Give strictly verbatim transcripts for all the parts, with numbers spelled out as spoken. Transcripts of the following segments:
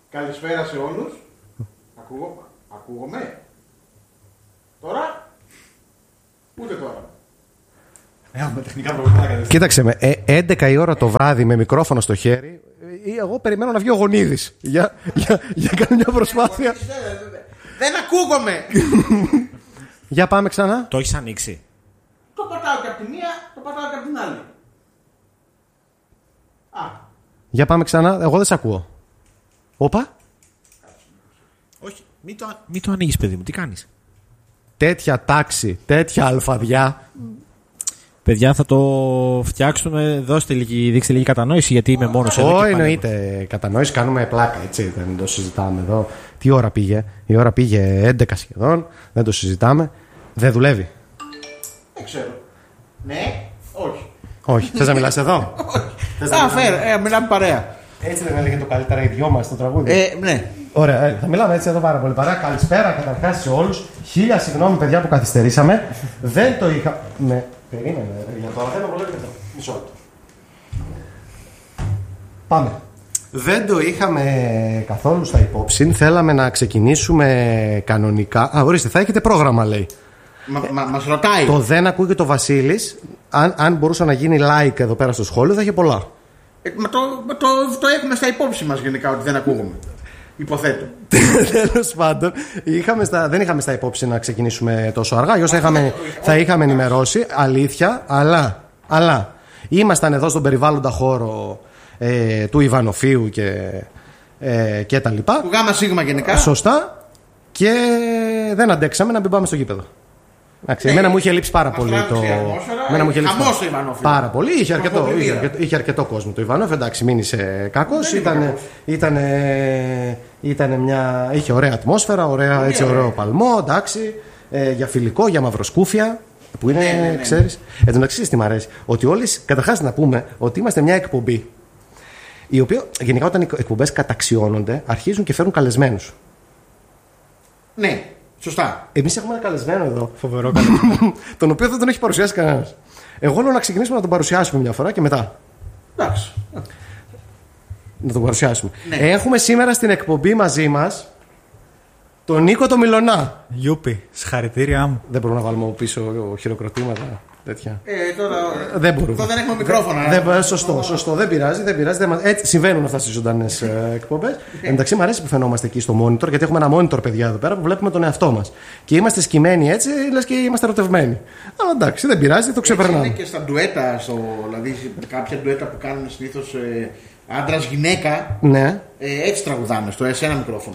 Καλησπέρα σε όλους. Ακούγω, ακούγομαι. Τώρα. Ούτε τώρα. Έχουμε τεχνικά προβλήματα. Κοίταξε με, ε, έντεκα η ώρα το βράδυ με μικρόφωνο στο χέρι. Ή εγώ περιμένω να βγει ο Γονίδης. Για, για, για κάνει μια προσπάθεια. Δεν ακούγομαι. Για πάμε ξανά. Το έχεις ανοίξει? Το πατάω και από τη μία, το πατάω και από την άλλη. Α. Για πάμε ξανά. Εγώ δεν σε ακούω. Όπα. Όχι, μην το, μην το ανοίγεις, παιδί μου. Τι κάνεις? Τέτοια τάξη, τέτοια αλφαδιά. Παιδιά, θα το φτιάξουμε. Δώστε λίγη, δείξτε λίγη κατανόηση, γιατί είμαι μόνος εδώ. Όχι, εννοείται. Κατανόηση, κάνουμε πλάκα, έτσι. Δεν το συζητάμε εδώ. Τι ώρα πήγε? Η ώρα πήγε έντεκα σχεδόν. Δεν το συζητάμε. Δεν δουλεύει. Δεν ξέρω. Ναι, όχι. Όχι. Θες να μιλάς εδώ? Όχι. Α, φέρε, ε, μιλάμε παρέα. Έτσι δεν έλεγε το καλύτερα οι δυο μας στο τραγούδι. Ε, ναι. Ωραία, ε, θα μιλάμε έτσι εδώ πάρα πολύ παρά. Καλησπέρα καταρχάς σε όλους. Χίλια συγγνώμη, παιδιά, που καθυστερήσαμε. Δεν το είχα. Με... Περίμενε, για τώρα δεν το βλέπετε εδώ. Μισό λεπτό. Πάμε. Δεν το είχαμε καθόλου στα υπόψη. Θέλαμε να ξεκινήσουμε κανονικά. Α, ορίστε, θα έχετε πρόγραμμα, λέει. Μα, μα, μας ρωτάει. Το δεν ακούγεται το Βασίλης. Αν, αν μπορούσε να γίνει like εδώ πέρα στο σχόλιο, θα είχε πολλά. Ε, μα το, το, το, το έχουμε στα υπόψη μας γενικά ότι δεν ακούγουμε. Υποθέτω. Τέλος πάντων, είχαμε στα, δεν είχαμε στα υπόψη να ξεκινήσουμε τόσο αργά. Όσο είχαμε, θα είχαμε ενημερώσει, αλήθεια, αλλά, αλλά ήμασταν εδώ στον περιβάλλοντα χώρο ε, του Ιβανοφίου και, ε, και τα λοιπά. Του Γάμα Σίγμα γενικά. Σωστά. Και δεν αντέξαμε να μην πάμε στο γήπεδο. Εντάξει, εμένα μου είχε λείψει πάρα πολύ το. Εμένα μου είχε λείψει χαμός το Ιβανόφιο. Πάρα πολύ. Είχε αρκετό, είχε, αρκετό, είχε αρκετό κόσμο το Ιβανόφιο. Εντάξει, μην είσαι κακός. Ήταν, ήταν, ήταν μια. Είχε ωραία ατμόσφαιρα, ωραία, έτσι, ωραίο παλμό. Εντάξει, ε, για φιλικό, για μαυροσκούφια. Που είναι, ναι, ναι, ναι. Ξέρεις. Εν τω μεταξύ, τι μ' αρέσει. Ότι όλες, καταρχάς να πούμε ότι είμαστε μια εκπομπή. Η οποία γενικά όταν οι εκπομπές καταξιώνονται, αρχίζουν και φέρουν καλεσμένους. Ναι. Σωστά. Εμείς έχουμε ένα καλεσμένο εδώ. Φοβερό καλεσμένο. Τον οποίο δεν τον έχει παρουσιάσει κανένας. Εγώ λέω να ξεκινήσουμε να τον παρουσιάσουμε μια φορά και μετά. Εντάξει. Να τον παρουσιάσουμε. Ναι. Έχουμε σήμερα στην εκπομπή μαζί μας τον Νίκο το Μιλωνά. Γιούπι, συγχαρητήριά μου. Δεν μπορούμε να βάλουμε από πίσω χειροκροτήματα τέτοια. Ε, τώρα... Δεν μπορούμε. Εδώ δεν έχουμε μικρόφωνα. Δεν, δεν, σωστό, σωστό. Δεν πειράζει. Δεν πειράζει δεν, έτσι συμβαίνουν αυτά στις ζωντανές ε, εκπομπές. Okay. Εντάξει, μου αρέσει που φαινόμαστε εκεί στο monitor, γιατί έχουμε ένα monitor, παιδιά, εδώ πέρα που βλέπουμε τον εαυτό μας. Και είμαστε σκυμμένοι έτσι, λες και είμαστε ερωτευμένοι. Αλλά εντάξει, δεν πειράζει, το ξεπερνάμε. Είναι και στα ντουέτα, στο, δηλαδή κάποια ντουέτα που κάνουν συνήθως ε, άντρας-γυναίκα. Ναι. Ε, έτσι τραγουδάνε στο σε ένα μικρόφωνο.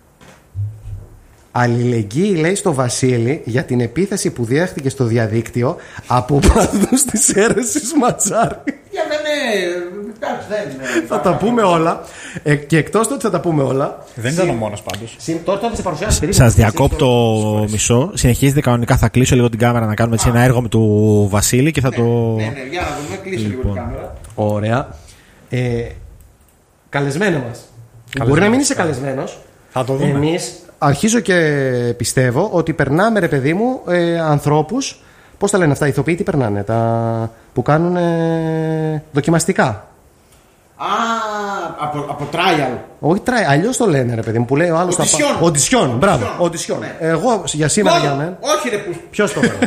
Αλληλεγγύη, λέει, στο Βασίλη για την επίθεση που διέχθηκε στο διαδίκτυο από παδούς της αίρεσης Ματσάρη. Για δεν είναι. Εντάξει, δεν είναι. Θα τα πούμε όλα. Ε, και εκτός του ότι θα τα πούμε όλα. Δεν ήταν ο μόνος πάντως. Τώρα θα σε παρουσιάσει. Σας διακόπτω μισό. Συνεχίζετε κανονικά. Θα κλείσω λίγο την κάμερα να κάνουμε έτσι ένα έργο με του Βασίλη και θα ναι, το. Ναι, ναι, για να δούμε. Κλείσει λοιπόν. λίγο την κάμερα. Ωραία. Ε, καλεσμένο μας. Καλεσμένο. Μπορεί να μην είσαι καλεσμένος. Θα το δούμε. Εμείς αρχίζω και πιστεύω ότι περνάμε, ρε παιδί μου, ε, ανθρώπους. Πώς τα λένε αυτά, οι ηθοποιοί τι περνάνε, τα που κάνουν ε, δοκιμαστικά. Α, από, από trial. Όχι trial, αλλιώς το λένε, ρε παιδί μου, που λέει ο άλλος. Οντισιόν. Τα... Οντισιόν, μπράβο. Οντισιόν. Ναι. Εγώ για σήμερα για μένα. Όχι, ρε που. Ποιος το λέει.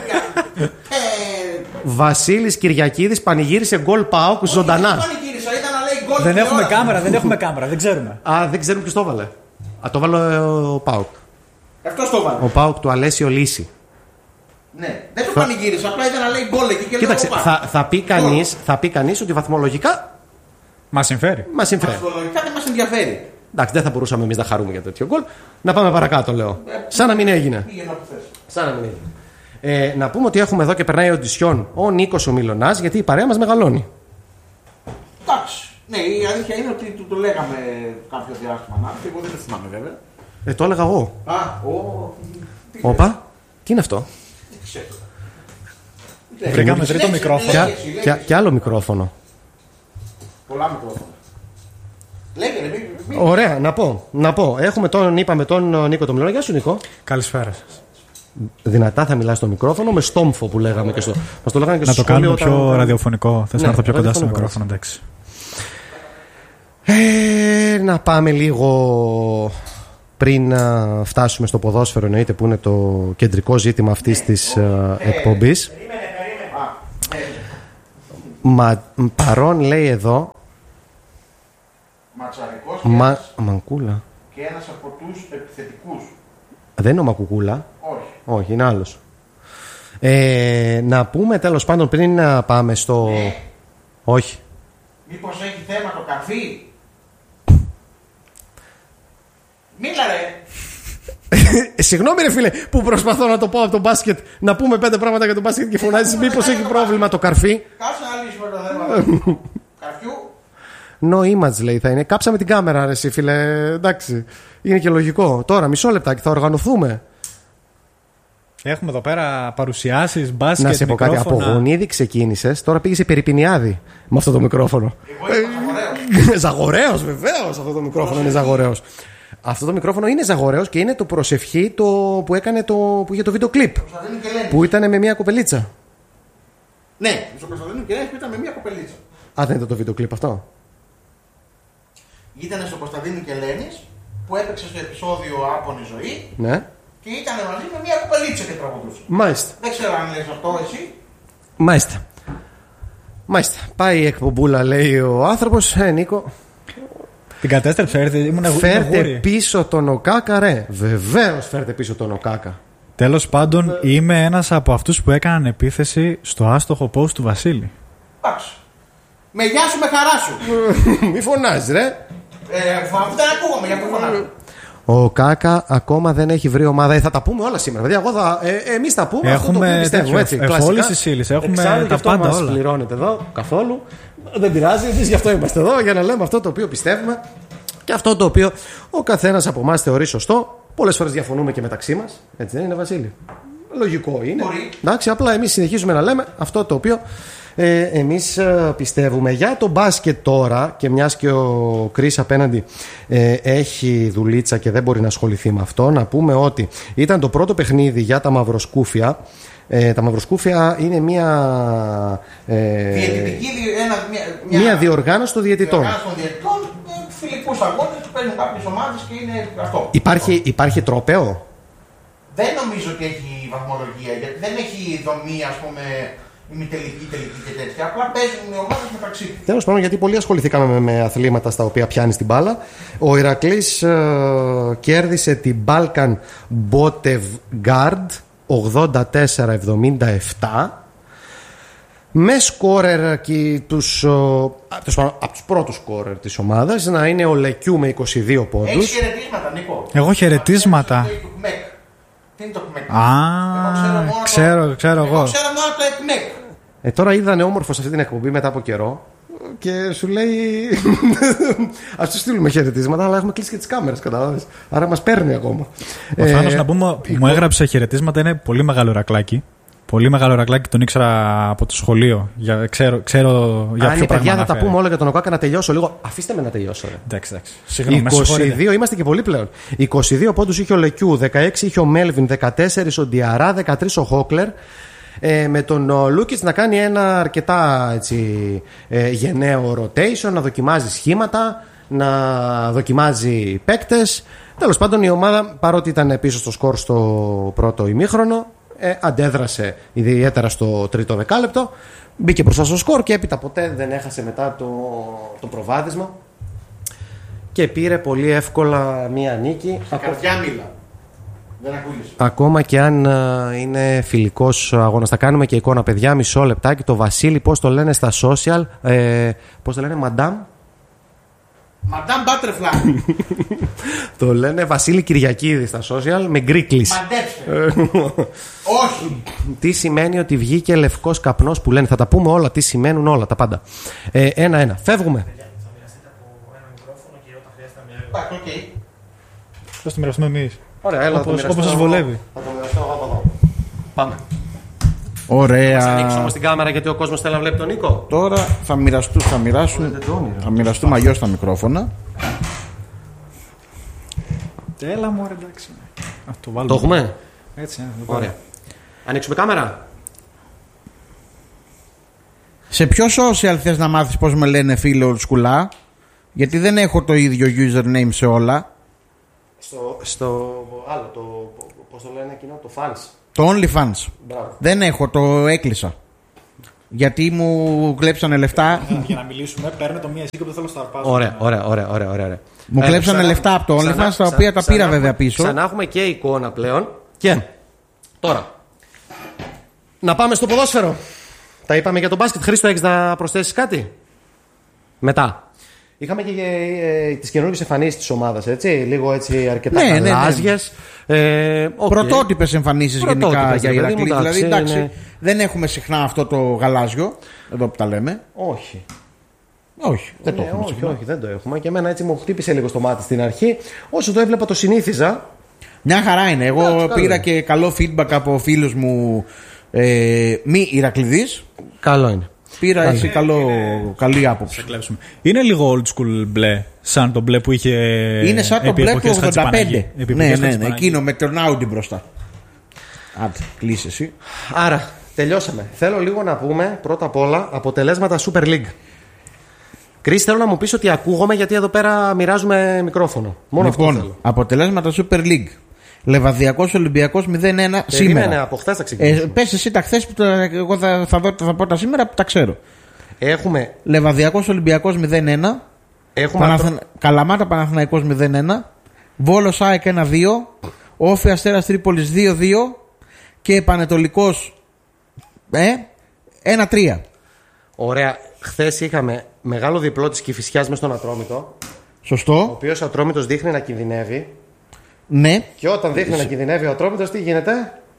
Βασίλης Κυριακίδης πανηγύρισε γκολ ΠΑΟΚ ζωντανά. Δεν πανηγύρισα, ήταν να λέει γκολ. Δεν έχουμε κάμερα, δεν έχουμε κάμερα, δεν ξέρουμε. Α, δεν ξέρουμε ποιος το έβαλε. Α, το βάλε ο ΠΑΟΚ. Αυτός το βάλε. Ο ΠΑΟΚ του Αλέσιο Λύση. Ναι, δεν το πανηγύρισα, απλά ήταν να λέει γκολ εκεί και κοίταξε, θα, θα, πει κανείς, θα πει κανείς ότι βαθμολογικά μας συμφέρει. Μας συμφέρει. Βαθμολογικά δεν μας ενδιαφέρει. Εντάξει, δεν θα μπορούσαμε εμείς να χαρούμε για τέτοιο γκολ. Να πάμε παρακάτω, λέω. Ε, Σαν να μην έγινε. Σαν να μην έγινε. Ε, να πούμε ότι έχουμε εδώ και περνάει οντισιόν ο Νίκος ο Μιλωνάς, γιατί η παρέα μας μεγαλώνει. Εντάξει. Ναι, η αλήθεια είναι ότι του το λέγαμε κάποιο διάστημα να έρθει. Εγώ δεν το θυμάμαι βέβαια. Ε, το έλεγα εγώ. Α, ο. Όπα, τι είναι αυτό. Δεν ξέρω. Βρήκαμε τρίτο μικρόφωνο. Και άλλο μικρόφωνο. Πολλά μικρόφωνα. Λέγε, ρε, μη, μη. Ωραία, να πω. Να πω. Έχουμε τον, είπαμε τον Νίκο τον Μιλωνά. Γεια σου, Νίκο. Καλησπέρα σας. Δυνατά θα μιλάς στο μικρόφωνο με στόμφο που λέγαμε και στο. Μας το λέγανε και να στο το κάνουμε όταν... πιο ραδιοφωνικό. Θες ναι, να έρθω πιο κοντά στο μικρόφωνο, μικρόφωνο, εντάξει. Ε, να πάμε λίγο πριν να φτάσουμε στο ποδόσφαιρο, εννοείται, που είναι το κεντρικό ζήτημα αυτής της uh, εκπομπής. Μα, παρόν λέει εδώ Ματσαρικός Μα, ένας, Μανκούλα. και ένας από τους επιθετικούς. Δεν είναι ο Μακουκούλα. Όχι. Όχι, είναι άλλος. Ε, να πούμε τέλος πάντων πριν να πάμε στο... Ναι. Όχι. Μήπως έχει θέμα το καρφί. Μίλα ρε. Ε, Συγγνώμη ρε φίλε που προσπαθώ να το πω από το μπάσκετ, να πούμε πέντε πράγματα για το μπάσκετ και φωνάζεις μήπως έχει πρόβλημα το καρφί. Κάτσε να λύσουμε το θέμα του καρφιού. No image λέει θα είναι. Κάψαμε την κάμερα ρε εσύ φίλε. Εντάξει. Είναι και λογικό. Τώρα μισό λεπτάκι θα οργανωθούμε. Έχουμε εδώ πέρα παρουσιάσεις, μπάσκετ, Να σε πω κάτι. μικρόφωνα. Από γονίδι ξεκίνησες, τώρα πήγες σε Περιπινιάδη με αυτό το μικρόφωνο. Εγώ είμαι Ζαγορέος. Ζαγορέος, βεβαίως αυτό το μικρόφωνο είναι Ζαγορέος. Αυτό το μικρόφωνο είναι Ζαγορέος και είναι το προσευχή το που έκανε το, που είχε το βίντεο κλιπ. Κωνσταντίνου και Ελένης. Που ήταν με μια κοπελίτσα. Ναι, στο Κωνσταντίνου και Ελένης που ήταν με μια κοπελίτσα. Α, δεν ήταν το βίντεο κλιπ αυτό. Ήταν στο Κωνσταντίνου και Ελένης που έπαιξε στο επεισόδιο Άπονη Ζωή Ναι. και ήταν μαζί με μια κοπελίτσα και τραγουδούσε. Μάλιστα. Δεν ξέρω αν λες αυτό εσύ. Μάλιστα. Μάλιστα. Πάει η εκπομπούλα, λέει ο άνθρωπος. Ε, Νίκο. Την κατέστρεψε, έρθει, ήμουν αγου- Φέρτε αγούρι. πίσω τον Οκάκα, ρε. Βεβαίως φέρτε πίσω τον Οκάκα. Τέλος πάντων, είμαι ένας από αυτούς που έκαναν επίθεση στο άστοχο post του Βασίλη. Εντάξει. Με γεια σου, με χαρά σου. Μη φωνάζει, ρε. Ε, αφού δεν ακούγομαι, γι' αυτό φωνάζω. Ο Κάκα ακόμα δεν έχει βρει ομάδα. Ε, θα τα πούμε όλα σήμερα. Δηλαδή, εγώ θα, ε, εμείς τα πούμε. αυτό το Έχουμε οποίο πιστεύουμε, τέτοιο, έτσι, εφ- κλασικά. εφ' όλης της ύλης, έχουμε Εξάλλου, τα γι' αυτό πάντα μας όλα. πληρώνετε εδώ καθόλου. Δεν πειράζει, εμείς γι' αυτό είμαστε εδώ, για να λέμε αυτό το οποίο πιστεύουμε και αυτό το οποίο ο καθένας από εμάς θεωρεί σωστό. Πολλές φορές διαφωνούμε και μεταξύ μας. Έτσι δεν είναι, Βασίλη? Λογικό είναι. Μπορεί. Εντάξει, απλά εμείς συνεχίζουμε να λέμε αυτό το οποίο ε, εμείς ε, πιστεύουμε. Για το μπάσκετ τώρα, και μιας και ο Κρίς απέναντι ε, έχει δουλίτσα και δεν μπορεί να ασχοληθεί με αυτό, να πούμε ότι ήταν το πρώτο παιχνίδι για τα μαυροσκούφια. Ε, τα μαυροσκούφια είναι μια, ε, Διαιτητική, δι- ένα, μια, μια διοργάνωση των διαιτητών. διοργάνωση των διαιτητών, ε, φιλικούς αγώνες που παίρνουν κάποιες ομάδες και είναι αυτό. Υπάρχει, υπάρχει τρόπαιο. Δεν νομίζω ότι έχει βαθμολογία, γιατί δεν έχει δομή, ας πούμε, ημιτελική, τελική και τέτοια. Απλά παίζουν οι ομάδες μεταξύ τους. Τέλος πάντων, γιατί πολύ ασχοληθήκαμε με, με αθλήματα στα οποία πιάνει την μπάλα. Ο Ηρακλής ε, κέρδισε την Balkan Botevgard ογδόντα τέσσερα εβδομήντα επτά με σκόρερ και τους, ε, από τους πρώτους σκόρερ της ομάδας να είναι ο Λεκιού με είκοσι δύο πόντους. Έχεις χαιρετίσματα, Νίκο. Εγώ χαιρετίσματα. Το ΕΚΜΕΚ. Τι είναι το ΕΚΜΕΚ? Α, Εγώ ξέρω, ξέρω εγώ. Εγώ ξέρω μόνο το ΕΚΜΕΚ. Ε, τώρα είδανε όμορφο σε αυτή την εκπομπή μετά από καιρό και σου λέει ας του στείλουμε χαιρετίσματα, αλλά έχουμε κλείσει και τις κάμερες, καταλάβεις. Άρα μας παίρνει ακόμα. Ο Θάνος, Ε, να πούμε, που μου έγραψε χαιρετίσματα, είναι πολύ μεγάλο ρακλάκι. Πολύ μεγάλο ρακλάκι, τον ήξερα από το σχολείο. Για, ξέρω, ξέρω για Αν ποιο η παιδιά πράγμα θα τα αναφέρει. πούμε όλα για τον Οκάκα, να τελειώσω λίγο. Αφήστε με να τελειώσω. Ρε. Εντάξει, εντάξει. Συγγνώμη, με είκοσι συγχωρείτε. δύο, είμαστε και πολύ πλέον. είκοσι δύο πόντους είχε ο Λεκιού, δεκαέξι είχε ο Μέλβιν, δεκατέσσερα ο Ντιαρά, δεκατρία ο Χόκλερ. Ε, με τον Λούκιτς να κάνει ένα αρκετά έτσι, ε, γενναίο rotation, να δοκιμάζει σχήματα, να δοκιμάζει παίκτες. Τέλος πάντων, η ομάδα, παρότι ήταν πίσω στο σκορ στο πρώτο ημίχρονο, ε, αντέδρασε ιδιαίτερα στο τρίτο δεκάλεπτο, μπήκε μπροστά στο σκορ και έπειτα ποτέ δεν έχασε μετά το, το προβάδισμα και πήρε πολύ εύκολα μία νίκη. Στην καρδιά μίλα. Δεν ακούγεσαι. Ακόμα και αν ε, είναι φιλικός αγώνας. Θα κάνουμε και εικόνα, παιδιά, μισό λεπτάκι. Το Βασίλη, πώς το λένε στα social, ε, πώς το λένε, Μαντάμ. Madame Butterfly. Το λένε Βασίλη Κυριακίδη στα social με γκρίκλις. Μαντέψτε. Όχι. Τι σημαίνει ότι βγήκε λευκός καπνός που λένε. Θα τα πούμε όλα, τι σημαίνουν όλα, τα πάντα. Ε, ένα-ένα. Φεύγουμε. Εντάξει, οκ. Θα το μοιραστούμε εμείς. Ωραία, έλα, θα το Όπως, μοιραστώ όπως σας εγώ. βολεύει. Θα το μοιραστώ εγώ από εδώ. Πάμε. Θα Ωραία. ανοίξω όμως την κάμερα γιατί ο κόσμος θέλει να βλέπει τον Νίκο. Τώρα θα, μοιραστού, θα, μοιράσουν, θα μοιραστούμε αλλιώς τα μικρόφωνα. Έλα μου, εντάξει. Α, το βάλουμε. Το έχουμε. Έτσι, ναι, Ωραία. Ανοίξουμε κάμερα. Σε ποιο social θες να μάθεις πώς με λένε φίλο σκουλά? Γιατί δεν έχω το ίδιο username σε όλα. Στο, στο άλλο, το, πώς το λένε εκείνο, το fans. Το OnlyFans. Μπράβο. Δεν έχω, το έκλεισα. Γιατί μου κλέψανε λεφτά. Για να μιλήσουμε, παίρνω το μία εσύ και δεν θέλω να αρπάζω. Ωραία, ωραία, ωραία, ωραία, ωραία. Μου Ε, κλέψανε ξανά- λεφτά από το ξανά- OnlyFans, τα ξα- οποία τα ξανά πήρα έχουμε- βέβαια πίσω. Ξανά έχουμε και εικόνα πλέον. Και τώρα, να πάμε στο ποδόσφαιρο. Τα είπαμε για τον μπάσκετ. Χρήστο, έχεις να προσθέσεις κάτι? Μετά. Είχαμε και ε, τις καινούργιες εμφανίσεις της ομάδας, έτσι. Λίγο έτσι αρκετά Ναι, ναι, ναι. γαλάζιες. Ε, οκ. Πρωτότυπες εμφανίσεις γενικά Πρωτότυπες, για ρε παιδί Ηρακλή. μου, Δηλαδή, εντάξει, εντάξει, είναι- δεν έχουμε συχνά αυτό το γαλάζιο. Εδώ που τα λέμε. Όχι. Όχι, δεν το Ναι, έχουμε όχι, συχνά. όχι, δεν το έχουμε. Και εμένα έτσι μου χτύπησε λίγο στο μάτι στην αρχή. Όσο το έβλεπα, το συνήθιζα. Μια χαρά είναι. Εγώ Εντάξει, πήρα καλό και καλό feedback από φίλους μου ε, μη Ηρακλειδείς. Καλό είναι. Πήρα έτσι καλό, καλή άποψη. Κλέψουμε. Είναι λίγο old school μπλε, σαν το μπλε που είχε. Είναι σαν το επί μπλε του εποχές ογδόντα πέντε. Χατζηπαναγή. Επί Ναι, εποχές ναι, ναι, Χατζηπαναγή. εκείνο με τον Audi μπροστά. Άντε, κλείσει εσύ. Άρα, τελειώσαμε. Θέλω λίγο να πούμε πρώτα απ' όλα αποτελέσματα Super League. Κρίς, θέλω να μου πεις ότι ακούγομαι γιατί εδώ πέρα μοιράζουμε μικρόφωνο. Μόνο αυτό Λοιπόν, θέλω. αποτελέσματα Super League. Λεβαδιακός Ολυμπιακός μηδέν ένα Περίμενε, σήμερα. από χθες θα Ε, ξεκινήσουμε. πες εσύ τα χθες που τα, εγώ θα, θα, δω, θα πω τα σήμερα που τα ξέρω. Έχουμε, Λεβαδιακός Ολυμπιακός μηδέν ένα. έχουμε Παναθυνα... Καλαμάτα Παναθηναϊκός μηδέν ένα. Βόλος ΑΕΚ ένα δύο. Όφη Αστέρας Τρίπολης δύο δύο. Και Πανετολικός ε, ένα τρία. ωραία. Χθες είχαμε μεγάλο διπλό της Κηφισιάς μες στον Ατρόμητο. Ο Σωστό. οποίος Ατρόμητος δείχνει να κινδυνεύει. Ναι. Και όταν δείχνει να κινδυνεύει ο Ατρόμητος, τι γίνεται?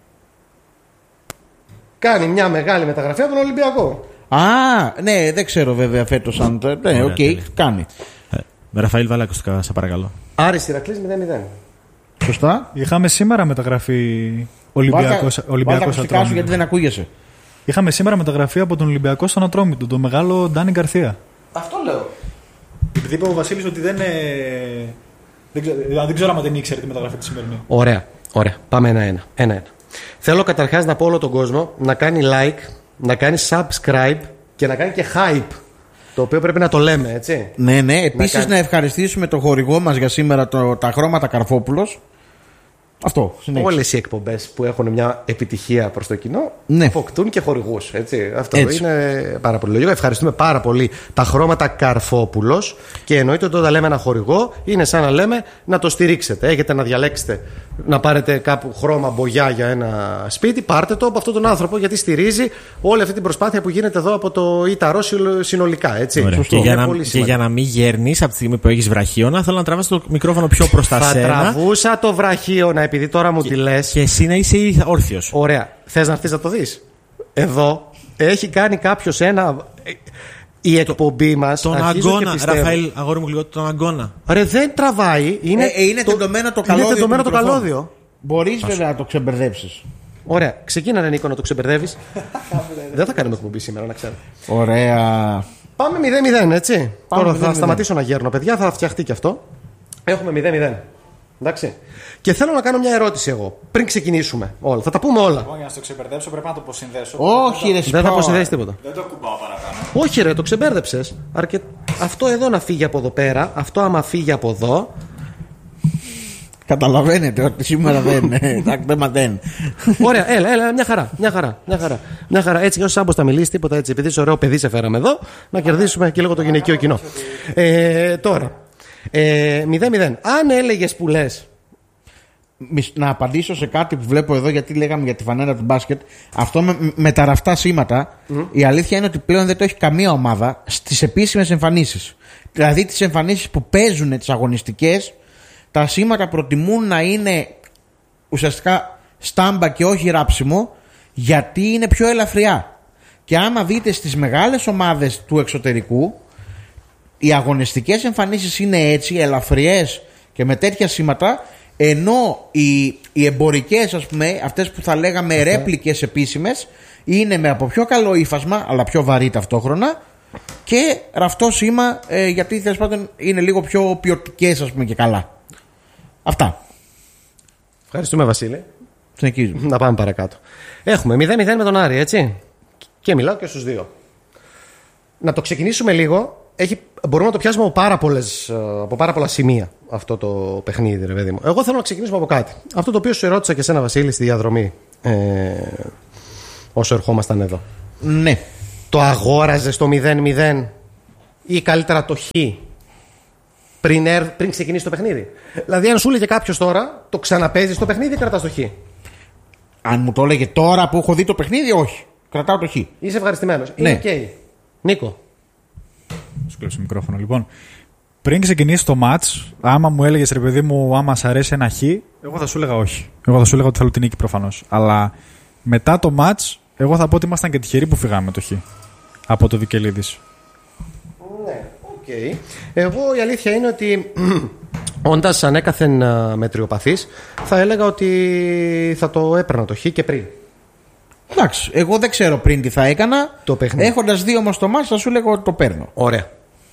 Κάνει μια μεγάλη μεταγραφή από τον Ολυμπιακό. Α, ναι, δεν ξέρω βέβαια φέτος αν. το- Ναι, οκ, τέλεια. κάνει. Ε, με Ραφαήλ, βάλε ακουστικά, σε παρακαλώ. Άρης Ηρακλής μηδέν μηδέν. Σωστά. Είχαμε σήμερα μεταγραφή Βάλτε- Ολυμπιακός, βάλτε τα Ολυμπιακός ακουστικά σου γιατί Ατρόμητο. δεν ακούγεσαι. Είχαμε σήμερα μεταγραφή από τον Ολυμπιακό στον Ατρόμητο, τον μεγάλο Ντάνι Γκαρθία. Αυτό λέω. Επειδή είπε ο Βασίλης ότι δεν. Ε, δεν, ξέρω, δηλαδή δεν ξέρω αν δεν ήξερε τη μεταγραφή τη σημερινή. Ωραία, ωραία. Πάμε ένα-ένα. Ένα-ένα. Θέλω καταρχάς να πω όλο τον κόσμο να κάνει like, να κάνει subscribe και να κάνει και hype. Το οποίο πρέπει να το λέμε, έτσι. Ναι, ναι. Επίσης να, κάνει- ευχαριστήσουμε το χορηγό μας για σήμερα, το, τα χρώματα Καρφόπουλος. Αυτό. συνέχισε. Όλες οι εκπομπές που έχουν μια επιτυχία προς το κοινό Ναι. αποκτούν και χορηγούς. Έτσι. Αυτό Έτσι. είναι πάρα πολύ λογικό. Ευχαριστούμε πάρα πολύ τα χρώματα Καρφόπουλος. Και εννοείται ότι όταν λέμε ένα χορηγό, είναι σαν να λέμε να το στηρίξετε. Έχετε να διαλέξετε να πάρετε κάπου χρώμα μπογιά για ένα σπίτι, πάρτε το από αυτόν τον άνθρωπο γιατί στηρίζει όλη αυτή την προσπάθεια που γίνεται εδώ από το Ιταρό συνολικά. Έτσι. Ωραία. Σωστό. Και, για Είναι να, πολύ και σημαντικό. για να μην γέρνει από τη στιγμή που έχει βραχίωνα, θέλω να τραβάς το μικρόφωνο πιο προ τα Θα σένα τραβούσα το βραχίωνα επειδή τώρα μου τη λες. και εσύ να είσαι όρθιο. Ωραία. Θες να έρθεις να το δεις? Εδώ έχει κάνει κάποιος ένα. Η εκπομπή μας. Τον αρχίζω και αγκώνα, πιστεύω- Ραφαήλ, αγόρι μου λίγο, τον αγκώνα. Ρε, δεν τραβάει. Είναι, Ε, ε, είναι τεντωμένο το καλώδιο Είναι τεντωμένο του το μικροφόνου. καλώδιο. Μπορείς βέβαια να το ξεμπερδέψεις. Ωραία. Ξεκίνανε, Νίκο, να το ξεμπερδεύεις. Δεν θα κάνουμε εκπομπή σήμερα, να ξέρω. Ωραία. Πάμε μηδέν μηδέν, έτσι. Πάμε Τώρα μηδέν θα μηδέν. σταματήσω να γέρνω, παιδιά. Θα φτιαχτεί και αυτό. Έχουμε μηδέν μηδέν. Εντάξει. Και θέλω να κάνω μια ερώτηση εγώ. Πριν ξεκινήσουμε όλα. Θα τα πούμε όλα. Για να στο ξεπερδέψω πρέπει να το αποσυνδέσω. Όχι, ρε, Δεν θα σπάω. αποσυνδέσει τίποτα. Δεν το κουμπάω παραπάνω. Όχι, ρε, το ξεμπέρδεψε. Αρκε... Αυτό εδώ να φύγει από εδώ πέρα. Αυτό άμα φύγει από εδώ. Καταλαβαίνετε ότι σήμερα δεν. Εντάξει, δεν μαντέν. Ωραία, έλα, έλα, μια χαρά. Μια χαρά, μια χαρά, μια χαρά. Έτσι, όσο άμπος θα μιλήσει, τίποτα έτσι. Επειδή είσαι ωραίο παιδί, σε φέραμε εδώ, να κερδίσουμε και λίγο το γυναικείο κοινό. Ε, τώρα, ε, μηδέν μηδέν. Αν έλεγε που λε. Μισ- Να απαντήσω σε κάτι που βλέπω εδώ, γιατί λέγαμε για τη φανέλα του μπάσκετ. Αυτό με, με τα ραφτά σήματα, η αλήθεια είναι ότι πλέον δεν το έχει καμία ομάδα στις επίσημες εμφανίσεις. Δηλαδή τις εμφανίσεις που παίζουν τις αγωνιστικές, τα σήματα προτιμούν να είναι ουσιαστικά στάμπα και όχι ράψιμο, γιατί είναι πιο ελαφριά. Και άμα δείτε στις μεγάλες ομάδες του εξωτερικού, οι αγωνιστικές εμφανίσεις είναι έτσι, ελαφριές και με τέτοια σήματα, ενώ οι, οι εμπορικές, ας πούμε, αυτές που θα λέγαμε ρέπλικες επίσημες, είναι με από πιο καλό ύφασμα, αλλά πιο βαρύ ταυτόχρονα, και ραφτό σήμα, ε, γιατί τέλος πάντων είναι λίγο πιο ποιοτικές, ας πούμε, και καλά. Αυτά. Ευχαριστούμε, Βασίλη. Συνεχίζουμε. Να πάμε παρακάτω. Έχουμε μηδέν μηδέν με τον Άρη, έτσι. Και μιλάω και στους δύο. Να το ξεκινήσουμε λίγο. Έχει, μπορούμε να το πιάσουμε από πάρα, πολλές, από πάρα πολλά σημεία αυτό το παιχνίδι, ρε παιδί μου. Εγώ θέλω να ξεκινήσουμε από κάτι. Αυτό το οποίο σου ερώτησα και εσένα, Βασίλη, στη διαδρομή, ε, όσο ερχόμασταν εδώ. Ναι. Το αγόραζες το μηδέν μηδέν ή καλύτερα το χ πριν, πριν ξεκινήσει το παιχνίδι? Δηλαδή, αν σου έλεγε κάποιο τώρα, το ξαναπέζεις το παιχνίδι ή κρατάς το χ? Αν μου το έλεγε τώρα που έχω δει το παιχνίδι, όχι. Κρατάω το χ. Είσαι ευχαριστημένος? Ναι. Είναι okay. Νίκο. Σου κλέψω το μικρόφωνο, λοιπόν. Πριν ξεκινήσει το match, άμα μου έλεγε, ρε παιδί μου, άμα σ' αρέσει ένα χ, εγώ θα σου έλεγα όχι. Εγώ θα σου έλεγα ότι θέλω την νίκη προφανώς. Αλλά μετά το match, εγώ θα πω ότι ήμασταν και τυχεροί που φύγαμε το χ από το Βικελίδης. Ναι, οκ. Okay. Εγώ η αλήθεια είναι ότι όντας ανέκαθεν μετριοπαθής, θα έλεγα ότι θα το έπαιρνα το χ και πριν. Εντάξει, εγώ δεν ξέρω πριν τι θα έκανα. Έχοντας δει όμως το μάτς, θα σου λέγω ότι το παίρνω. Ωραία.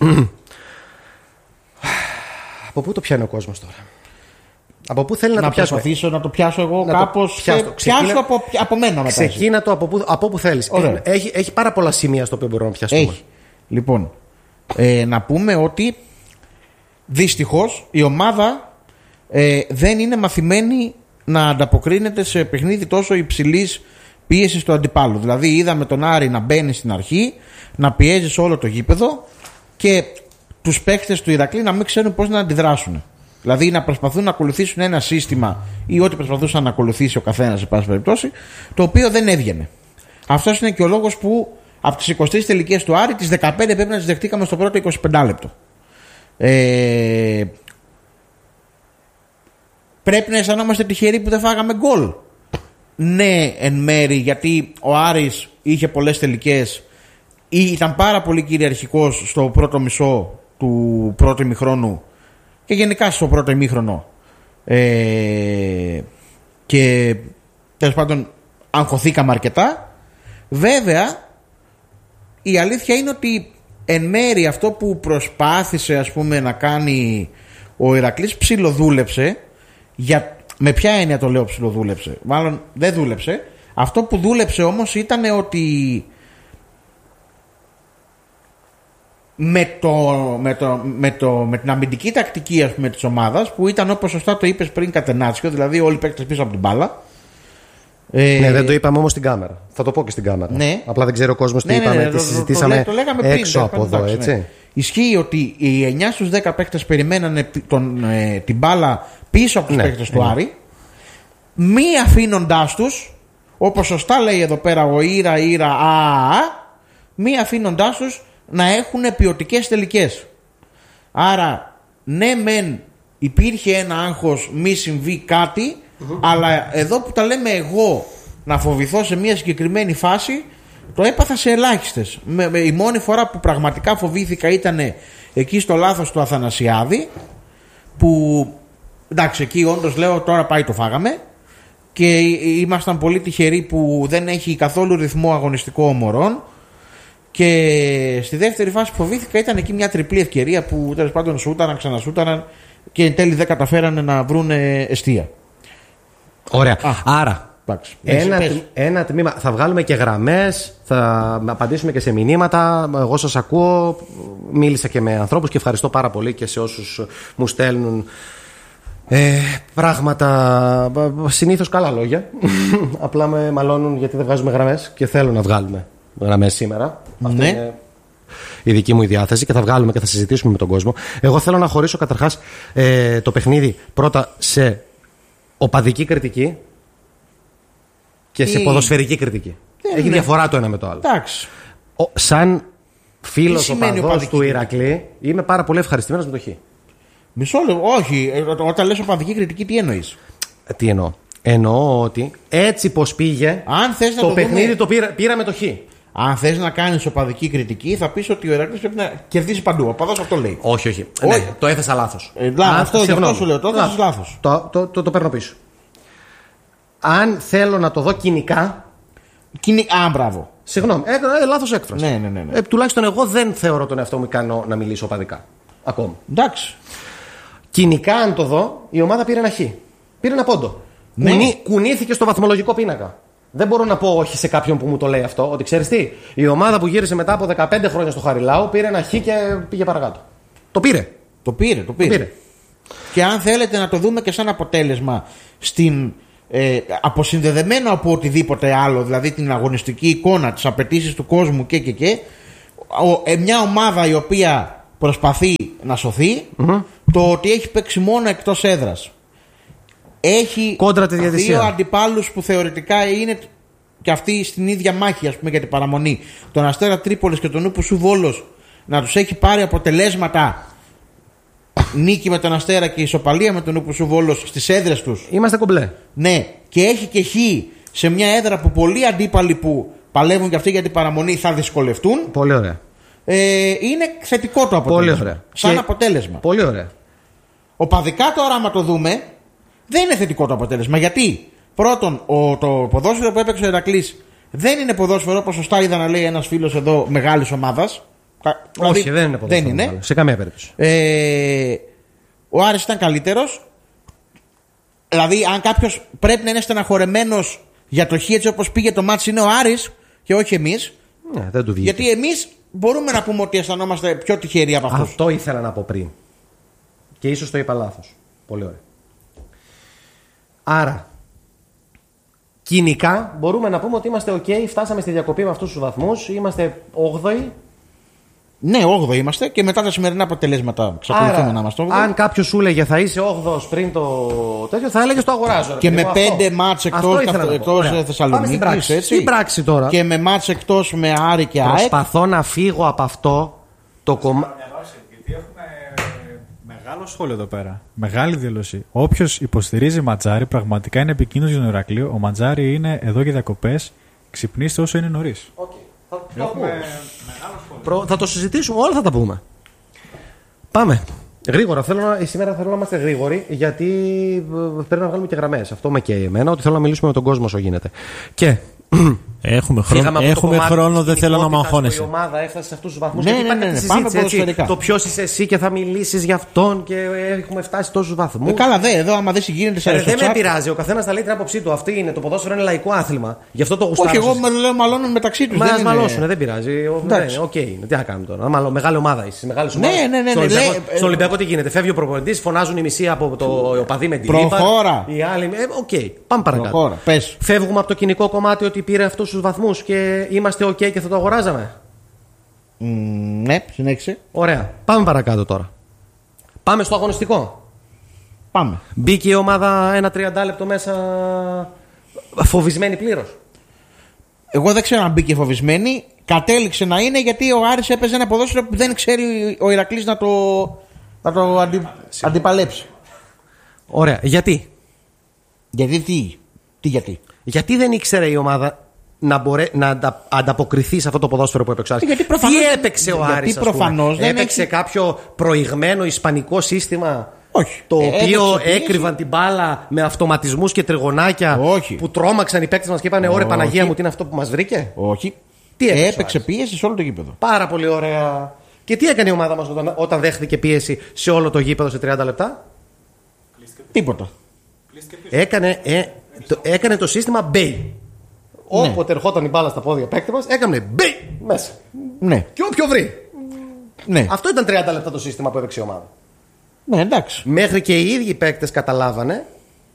Από πού το πιάνει ο κόσμος τώρα? Από πού θέλει να, να το πιάσω? Να προσπαθήσω να το πιάσω εγώ να κάπως. Πιάσω, πιάσω από, από μένα μετά. Ξεκίνα το από πού, από πού θέλεις. Ε, έχει, έχει πάρα πολλά σημεία στο οποίο μπορούμε να πιάσουμε. Έχει. Λοιπόν, ε, να πούμε ότι δυστυχώς η ομάδα ε, δεν είναι μαθημένη να ανταποκρίνεται σε παιχνίδι τόσο υψηλής πίεσης του αντιπάλου. Δηλαδή είδαμε τον Άρη να μπαίνει στην αρχή, να πιέζει σε όλο το γήπεδο και τους παίχτες του Ηρακλή να μην ξέρουν πώς να αντιδράσουν. Δηλαδή να προσπαθούν να ακολουθήσουν ένα σύστημα ή ό,τι προσπαθούσαν να ακολουθήσει ο καθένας σε πάση περιπτώσει, το οποίο δεν έβγαινε. Αυτός είναι και ο λόγος που από τις είκοσι τρεις τελικές του Άρη, τις δεκαπέντε πρέπει να τις δεχτήκαμε στο πρώτο εικοσιπέντε λεπτό. Ε... Πρέπει να αισθανόμαστε τυχεροί που δεν φάγαμε γκολ. Ναι, εν μέρη, γιατί ο Άρης είχε πολλές τελικές, ήταν πάρα πολύ κυριαρχικός στο πρώτο μισό του πρώτου ημιχρόνου και γενικά στο πρώτο ημίχρονο. Ε... Και τέλος πάντων αγχωθήκαμε αρκετά. Βέβαια, η αλήθεια είναι ότι εν μέρη αυτό που προσπάθησε, ας πούμε, να κάνει ο Ηρακλής ψιλοδούλεψε. Για... Με ποια έννοια το λέω ψιλοδούλεψε? Μάλλον δεν δούλεψε. Αυτό που δούλεψε όμως ήταν ότι με, το, με, το, με, το, με την αμυντική τακτική, ας πούμε, της ομάδας, που ήταν, όπως σωστά το είπες πριν, κατενάτσιο, δηλαδή όλοι οι παίκτες πίσω από την μπάλα. Ε... Ναι, δεν το είπαμε όμως στην κάμερα. Θα το πω και στην κάμερα. Ναι. Απλά δεν ξέρει ο κόσμος τι ναι, είπαμε, ναι, ναι, τι το, συζητήσαμε το, το, το, το έξω πριν, από εδώ, εντάξει, έτσι. Ναι. Ισχύει ότι οι εννιά στους δέκα παίκτες περιμένανε τον, ε, την μπάλα πίσω από τους ναι, παίκτες ναι. του Άρη, μη αφήνοντάς τους, όπως σωστά λέει εδώ πέρα ο Ήρα, Ήρα, α, α, μη αφήνοντάς τους να έχουν ποιοτικές τελικές. Άρα, ναι μεν υπήρχε ένα άγχος μη συμβεί κάτι, mm-hmm. αλλά εδώ που τα λέμε εγώ να φοβηθώ σε μια συγκεκριμένη φάση, το έπαθα σε ελάχιστες. Με, με, η μόνη φορά που πραγματικά φοβήθηκα ήταν εκεί στο λάθος του Αθανασιάδη, που εντάξει, εκεί όντως λέω τώρα πάει το φάγαμε, και ήμασταν πολύ τυχεροί που δεν έχει καθόλου ρυθμό αγωνιστικό ο Μωρόν. Και στη δεύτερη φάση που φοβήθηκα ήταν εκεί μια τριπλή ευκαιρία που τέλος πάντων σούταραν, ξανασούταραν και εν τέλει δεν καταφέρανε να βρουν εστία. Ωραία. Α, άρα ένα, ένα τμήμα. Θα βγάλουμε και γραμμές, θα απαντήσουμε και σε μηνύματα. Εγώ σας ακούω. Μίλησα και με ανθρώπους και ευχαριστώ πάρα πολύ και σε όσους μου στέλνουν ε, πράγματα. Συνήθως καλά λόγια. Απλά με μαλώνουν γιατί δεν βγάζουμε γραμμές και θέλω να βγάλουμε γραμμές σήμερα. Ναι. Αυτή είναι η δική μου η διάθεση και θα βγάλουμε και θα συζητήσουμε με τον κόσμο. Εγώ θέλω να χωρίσω καταρχάς ε, το παιχνίδι πρώτα σε οπαδική κριτική και σε ποδοσφαιρική κριτική. Δεν Έχει είναι. διαφορά το ένα με το άλλο. Εντάξει. Ο, σαν φίλος οπαδός του Ηρακλή είμαι πάρα πολύ ευχαριστημένος με το χ. Μισό λεπτό. Όχι. Όταν λες οπαδική κριτική, τι εννοείς? Ε, τι εννοώ? Εννοώ ότι έτσι πως πήγε αν θες να το, το παιχνίδι δούμε... το πήρα, πήραμε το χ. Αν θες να κάνεις οπαδική κριτική, θα πεις ότι ο Ηρακλής πρέπει να κερδίσει παντού. Ο οπαδός αυτό λέει. Όχι, όχι. όχι. Ναι, το έθεσα λάθος. Ε, λά, Αν, αυτό, αυτό σου λέω. Το έθεσες λάθος. Το, το, το, το παίρνω πίσω. Αν θέλω να το δω κοινικά. Κοινι... Α, μπράβο. Συγγνώμη, έκανα ε, λάθος έκφραση. Ναι, ναι, ναι, ναι. Ε, τουλάχιστον εγώ δεν θεωρώ τον εαυτό μου ικανό να μιλήσω οπαδικά. Ακόμα. Εντάξει. Κοινικά, αν το δω, η ομάδα πήρε ένα χ. Πήρε ένα πόντο. Ναι. Κουνή, κουνήθηκε στο βαθμολογικό πίνακα. Δεν μπορώ να πω όχι σε κάποιον που μου το λέει αυτό. Ότι ξέρεις τι, η ομάδα που γύρισε μετά από δεκαπέντε χρόνια στο Χαριλάου πήρε ένα χ και πήγε παρακάτω. Το πήρε. Το πήρε, το πήρε. Το πήρε. Και αν θέλετε να το δούμε και σαν αποτέλεσμα στην, ε, αποσυνδεδεμένο από οτιδήποτε άλλο, δηλαδή την αγωνιστική εικόνα, τις απαιτήσεις του κόσμου και και και, ο, ε, μια ομάδα η οποία προσπαθεί να σωθεί, mm-hmm. το ότι έχει παίξει μόνο εκτός έδρας. Έχει κόντρα τη διαιτησία. Δύο αντιπάλους που θεωρητικά είναι και αυτοί στην ίδια μάχη, ας πούμε, για την παραμονή. Τον Αστέρα Τρίπολης και τον Νούπου Σου Βόλος να τους έχει πάρει αποτελέσματα. Νίκη με τον Αστέρα και ισοπαλία με τον Νούπου Σου Βόλος στις έδρες τους. Είμαστε κομπλέ. Ναι, και έχει και χ σε μια έδρα που πολλοί αντίπαλοι που παλεύουν και αυτοί για την παραμονή θα δυσκολευτούν. Πολύ ωραία. Ε, είναι θετικό το αποτέλεσμα. Πολύ ωραία. Σαν και... αποτέλεσμα. Πολύ ωραία. Οπαδικά τώρα, άμα το δούμε, δεν είναι θετικό το αποτέλεσμα. Γιατί, πρώτον, ο, το ποδόσφαιρο που έπαιξε ο Ηρακλής δεν είναι ποδόσφαιρο, όπως σωστά είδα να λέει ένας φίλος εδώ μεγάλης ομάδας. Όχι, δηλαδή, δεν είναι ποδόσφαιρο. Δεν είναι. Μεγάλο, σε καμία περίπτωση. Ε, ο Άρης ήταν καλύτερος. Δηλαδή, αν κάποιος πρέπει να είναι στεναχωρεμένος για το χ έτσι όπως πήγε το μάτς, είναι ο Άρης και όχι εμείς. Ναι, δεν του βγήκε. Γιατί εμείς μπορούμε να πούμε ότι αισθανόμαστε πιο τυχεροί από αυτούς. Αυτό ήθελα να πω πριν. Και ίσως το είπα λάθος. Πολύ ωραία. Άρα, κοινικά μπορούμε να πούμε ότι είμαστε ok, φτάσαμε στη διακοπή με αυτούς τους βαθμούς, είμαστε όγδοοι. Ναι, όγδοοι είμαστε και μετά τα σημερινά αποτελέσματα ξεκολουθούμε να είμαστε όγδοοι. Αν κάποιος σου έλεγε θα είσαι όγδοος πριν το τέτοιο, θα έλεγε το αγοράζω. Και με πέντε μάτς εκτός Θεσσαλονίκης, έτσι. Στην πράξη τώρα. Και με μάτς εκτός με Άρη και ΑΕΚ. Προσπαθώ να φύγω από αυτό το κομμάτι. Μεγάλο σχόλιο εδώ πέρα. Μεγάλη δήλωση. Όποιος υποστηρίζει Ματζάρη πραγματικά είναι επικίνδυνος για τον Ηρακλείο. Ο Ματζάρη είναι εδώ για διακοπές. Ξυπνήστε όσο είναι νωρίς. Okay. Θα, Έχουμε... Προ... θα το συζητήσουμε, όλα θα τα πούμε. Πάμε. Γρήγορα. Θέλω να... Σήμερα θέλω να είμαστε γρήγοροι γιατί πρέπει να βγάλουμε και γραμμές. Αυτό με καίει εμένα, ότι θέλω να μιλήσουμε με τον κόσμο όσο γίνεται. Και. Έχουμε χρόνο, έχουμε χρόνο δεν θέλω να μαγχώνεσαι. Η ομάδα έφτασε σε αυτούς τους βαθμούς. Ναι, ναι, ναι, ναι, πάμε ποδοσφαιρικά. Το ποιος είσαι εσύ και θα μιλήσεις για αυτόν και έχουμε φτάσει σε τόσους βαθμούς. Ε, καλά, δε, εδώ άμα δεν συγκίνεται σε Δεν με πειράζει, ο καθένας θα λέει την άποψή του. Αυτή είναι, το ποδόσφαιρο είναι λαϊκό άθλημα. Γι' αυτό το γουστάρω. Όχι, εγώ με λέω μαλώνουν μεταξύ τους. Μα ας μαλώσουν, δεν πειράζει. Οκ, τι να κάνουμε τώρα. Μεγάλη ομάδα είσαι. Στον Ολυμπιακό τι γίνεται. Φεύγει ο προπονητής, φωνάζουν οι μισοί από το οπαδί με την Προχώρα. Οι άλλοι. Οκ, πάμε παρακάτω. Φεύγουμε από το κοινικό κομμάτι ότι πήρε αυτούς τους βαθμούς και είμαστε ok και θα το αγοράζαμε. Mm, ναι, συνέχισε. Ωραία. Πάμε παρακάτω τώρα. Πάμε στο αγωνιστικό. Πάμε. Μπήκε η ομάδα ένα τριάντα λεπτό μέσα φοβισμένη πλήρως. Εγώ δεν ξέρω αν μπήκε φοβισμένη. Κατέληξε να είναι γιατί ο Άρης έπαιζε ένα ποδόσφαιρο που δεν ξέρει ο Ηρακλής να το, να το αντι, αντιπαλέψει. Ωραία. Γιατί? Γιατί τι, τι γιατί. Γιατί δεν ήξερε η ομάδα να, μπορέ, να αντα, ανταποκριθεί σε αυτό το ποδόσφαιρο που έπαιξε ο Άρης. Γιατί προφανώς, τι έπαιξε ο Άρης, γιατί προφανώς δεν έπαιξε έχει... κάποιο προηγμένο ισπανικό σύστημα. Όχι. Το οποίο έκρυβαν την μπάλα με αυτοματισμούς και τριγωνάκια. Όχι. Που τρόμαξαν οι παίκτες μας και είπανε: Ωραία, Παναγία μου, τι είναι αυτό που μας βρήκε. Όχι. Τι έπαιξε, έπαιξε πίεση σε όλο το γήπεδο. Πάρα πολύ ωραία. Και τι έκανε η ομάδα μας όταν, όταν δέχτηκε πίεση σε όλο το γήπεδο σε τριάντα λεπτά? Τίποτα. Έκανε, ε, το, έκανε το σύστημα Bay. Ναι. Όποτε ερχόταν η μπάλα στα πόδια παίκτη μας, έκανε Bay μέσα. Ναι. Και όποιο βρει. Ναι. Αυτό ήταν τριάντα λεπτά το σύστημα που έπαιξε η ομάδα. Ναι, εντάξει. Μέχρι και οι ίδιοι παίκτες καταλάβανε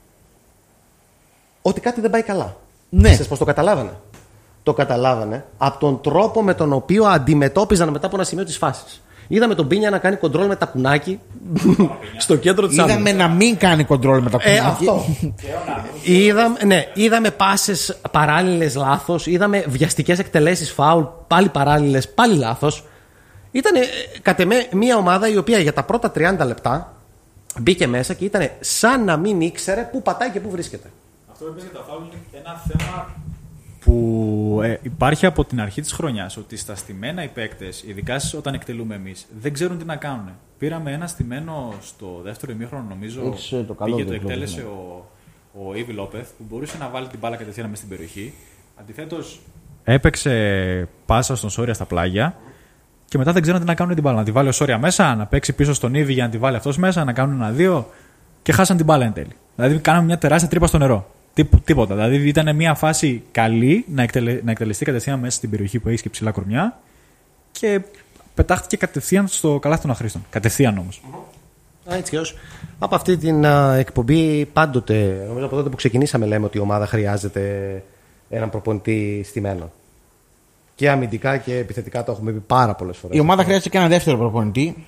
ότι κάτι δεν πάει καλά. Ναι. Ξέρεις πώς το καταλάβανε? Το καταλάβανε από τον τρόπο με τον οποίο αντιμετώπιζαν μετά από ένα σημείο της φάσης. Είδαμε τον Πίνια να κάνει κοντρόλ με τα κουνάκι στο κέντρο της άμυνας. Είδαμε να μην κάνει κοντρόλ με τα κουνάκι. Ε, αυτό. είδαμε, ναι, είδαμε πάσες παράλληλες λάθος. Είδαμε βιαστικές εκτελέσεις φάουλ πάλι παράλληλες, πάλι λάθος. Ήταν κατ' εμέ μια ομάδα η οποία για τα πρώτα τριάντα λεπτά μπήκε μέσα και ήταν σαν να μην ήξερε πού πατάει και πού βρίσκεται. Αυτό που είπες για τα φάουλ είναι ένα θέμα που ε, υπάρχει από την αρχή της χρονιάς, ότι στα στημένα οι παίκτες, ειδικά όταν εκτελούμε εμείς, δεν ξέρουν τι να κάνουν. Πήραμε ένα στημένο στο δεύτερο ημίχρονο, νομίζω, το πήγε το εκτέλεσε ο, ο Ήβι Λόπεθ, που μπορούσε να βάλει την μπάλα κατευθείαν μες στην περιοχή. Αντιθέτως, έπαιξε πάσα στον Σόρια στα πλάγια και μετά δεν ξέρουν τι να κάνουν την μπάλα. Να τη βάλει ο Σόρια μέσα, να παίξει πίσω στον Ήβι για να τη βάλει αυτός μέσα, να κάνουν ένα-δύο και χάσαν την μπάλα εν τέλει. Δηλαδή, κάναμε μια τεράστια τρύπα στο νερό. Τίποτα. Δηλαδή ήταν μια φάση καλή να, εκτελε, να εκτελεστεί κατευθείαν μέσα στην περιοχή που έχει και ψηλά κορμιά και πετάχτηκε κατευθείαν στο καλάθι των αχρήστων. Κατευθείαν όμως. Mm-hmm. Έτσι ως, από αυτή την α, εκπομπή πάντοτε, νομίζω από τότε που ξεκινήσαμε, λέμε ότι η ομάδα χρειάζεται έναν προπονητή στημένο. Και αμυντικά και επιθετικά το έχουμε πει πάρα πολλές φορές. Η ομάδα χρειάζεται και έναν δεύτερο προπονητή.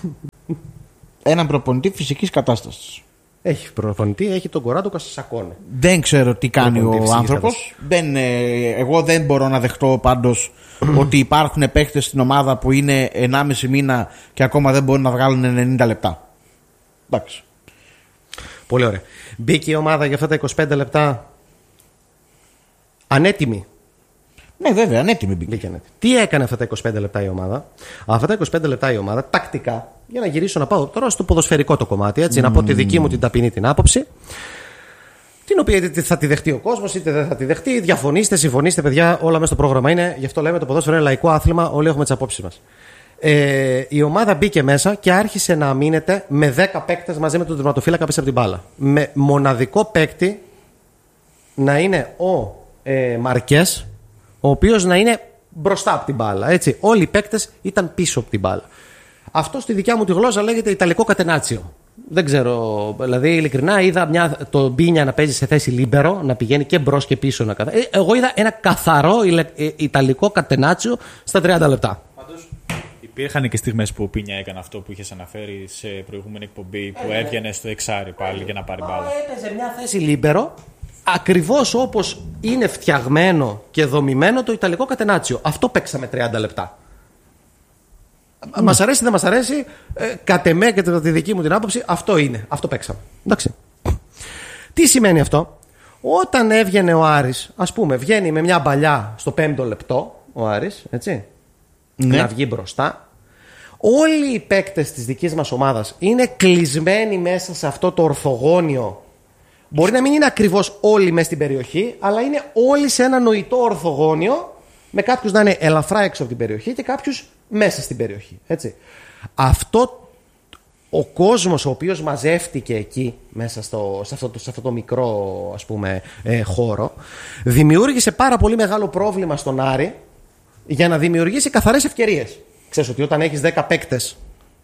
Έναν προπονητή φυσικής κατάστασης. Έχει προπονητή, έχει τον Κοράντο Κασασακόνε. Δεν ξέρω τι κάνει ο άνθρωπος. Δεν, εγώ δεν μπορώ να δεχτώ πάντως ότι υπάρχουν παίκτες στην ομάδα που είναι ενάμιση μήνα και ακόμα δεν μπορούν να βγάλουν ενενήντα λεπτά. Εντάξει. Πολύ ωραία. Μπήκε η ομάδα για αυτά τα είκοσι πέντε λεπτά ανέτοιμη. Ναι, βέβαια, ανέτοιμη μπήκε. μπήκε ανέτοιμη. Τι έκανε αυτά τα είκοσι πέντε λεπτά η ομάδα? Αυτά τα είκοσι πέντε λεπτά η ομάδα τακτικά, για να γυρίσω να πάω τώρα στο ποδοσφαιρικό το κομμάτι, έτσι, mm. να πω τη δική μου την ταπεινή την άποψη, την οποία είτε θα τη δεχτεί ο κόσμος είτε δεν θα τη δεχτεί. Διαφωνήστε, συμφωνήστε, παιδιά, όλα μέσα στο πρόγραμμα είναι. Γι' αυτό λέμε το ποδόσφαιρο είναι λαϊκό άθλημα, όλοι έχουμε τις απόψεις μας. Ε, η ομάδα μπήκε μέσα και άρχισε να αμήνεται με δέκα παίκτες μαζί με τον τερματοφύλακα πίσω από την μπάλα. Με μοναδικό παίκτη να είναι ο ε, Μαρκές, ο οποίος να είναι μπροστά από την μπάλα. Έτσι. Όλοι οι παίκτες ήταν πίσω από την μπάλα. Αυτό στη δικιά μου τη γλώσσα λέγεται Ιταλικό κατενάτσιο. Δεν ξέρω, δηλαδή ειλικρινά είδα μια, το Μπίνια να παίζει σε θέση λίμπερο, να πηγαίνει και μπρος και πίσω. Να καθα... Εγώ είδα ένα καθαρό ηλε... Ιταλικό κατενάτσιο στα τριάντα λεπτά. Πάντως υπήρχαν και στιγμές που ο Πίνια έκανε αυτό που είχες αναφέρει σε προηγούμενη εκπομπή, που ε, έβγαινε στο εξάρι πάλι για να πάρει μπάλα. Έπαιζε μια θέση λίμπερο. Ακριβώς όπως είναι φτιαγμένο και δομημένο το Ιταλικό κατενάτσιο. Αυτό παίξαμε τριάντα λεπτά. Mm. Μας αρέσει, δεν μας αρέσει, ε, κατ' εμέ και τη δική μου την άποψη, αυτό είναι. Αυτό παίξαμε. Εντάξει. Τι σημαίνει αυτό? Όταν έβγαινε ο Άρης, ας πούμε, βγαίνει με μια μπαλιά στο πέμπτο λεπτό, ο Άρης, έτσι, ναι, να βγει μπροστά. Όλοι οι παίκτες της δικής μας ομάδας είναι κλεισμένοι μέσα σε αυτό το ορθογώνιο. Μπορεί να μην είναι ακριβώς όλοι μέσα στην περιοχή, αλλά είναι όλοι σε ένα νοητό ορθογώνιο, με κάποιους να είναι ελαφρά έξω από την περιοχή και κάποιους μέσα στην περιοχή. Έτσι. Αυτό ο κόσμος ο οποίος μαζεύτηκε εκεί, μέσα στο, σε, αυτό το, σε αυτό το μικρό, ας πούμε, ε, χώρο, δημιούργησε πάρα πολύ μεγάλο πρόβλημα στον Άρη για να δημιουργήσει καθαρές ευκαιρίες. Ξέρεις ότι όταν έχεις δέκα παίκτες,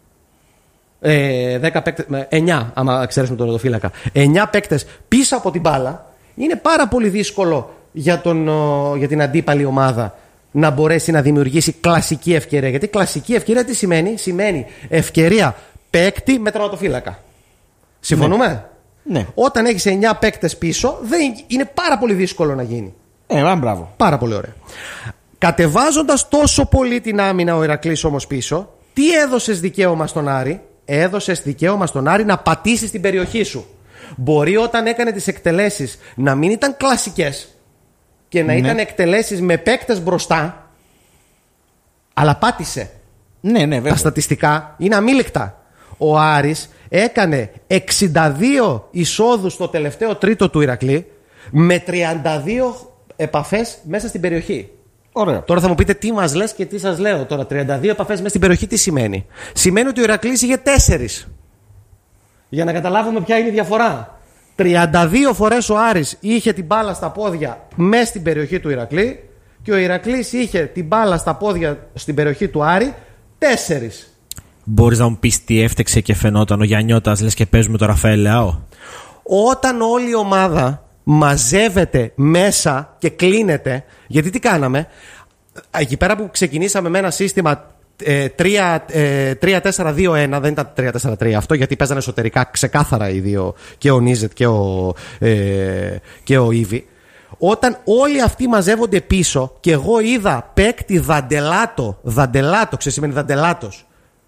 Ε, δέκα παίκτες, εννιά, άμα ξέρεις με τον οδοφύλακα, εννιά παίκτες πίσω από την μπάλα, είναι πάρα πολύ δύσκολο για, τον, για την αντίπαλη ομάδα να μπορέσει να δημιουργήσει κλασική ευκαιρία. Γιατί κλασική ευκαιρία τι σημαίνει? Σημαίνει ευκαιρία παίκτη με τερματοφύλακα. Συμφωνούμε? Ναι. Όταν έχεις εννιά παίκτες πίσω, δεν, είναι πάρα πολύ δύσκολο να γίνει. Ε, μπράβο. Πάρα πολύ ωραία. Κατεβάζοντας τόσο πολύ την άμυνα ο Ηρακλής όμως πίσω, τι έδωσες δικαίωμα στον Άρη? Έδωσες δικαίωμα στον Άρη να πατήσει στην περιοχή σου. Μπορεί όταν έκανε τις εκτελέσεις να μην ήταν κλασικές και να ναι. ήταν εκτελέσεις με παίκτες μπροστά, αλλά πάτησε. Ναι, ναι, βέβαια. Τα στατιστικά είναι αμήλικτα. Ο Άρης έκανε εξήντα δύο εισόδους στο τελευταίο τρίτο του Ηρακλή με τριάντα δύο επαφές μέσα στην περιοχή. Ωραία. Τώρα θα μου πείτε τι μας λες και τι σας λέω. Τώρα τριάντα δύο επαφές μέσα στην περιοχή τι σημαίνει? Σημαίνει ότι ο Ηρακλής είχε τέσσερις. Για να καταλάβουμε ποια είναι η διαφορά. τριάντα δύο φορές ο Άρης είχε την μπάλα στα πόδια μέσα στην περιοχή του Ηρακλή και ο Ηρακλής είχε την μπάλα στα πόδια στην περιοχή του Άρη τέσσερις. Μπορείς να μου πεις τι έφτεξε και φαινόταν ο Γιαννιώτας, λες και παίζουμε τον Ραφαέλ Λεάο? Όταν όλη η ομάδα μαζεύεται μέσα και κλείνεται, γιατί τι κάναμε εκεί πέρα που ξεκινήσαμε με ένα σύστημα ε, τρία τέσσερα δύο ένα, δεν ήταν τρία τέσσερα τρία αυτό, γιατί παίζανε εσωτερικά ξεκάθαρα οι δύο, και ο Νίζετ και ο, ε, και ο Ήβη. Όταν όλοι αυτοί μαζεύονται πίσω και εγώ είδα παίκτη δαντελάτο, δαντελάτο, ξέρεις σημαίνει δαντελάτος,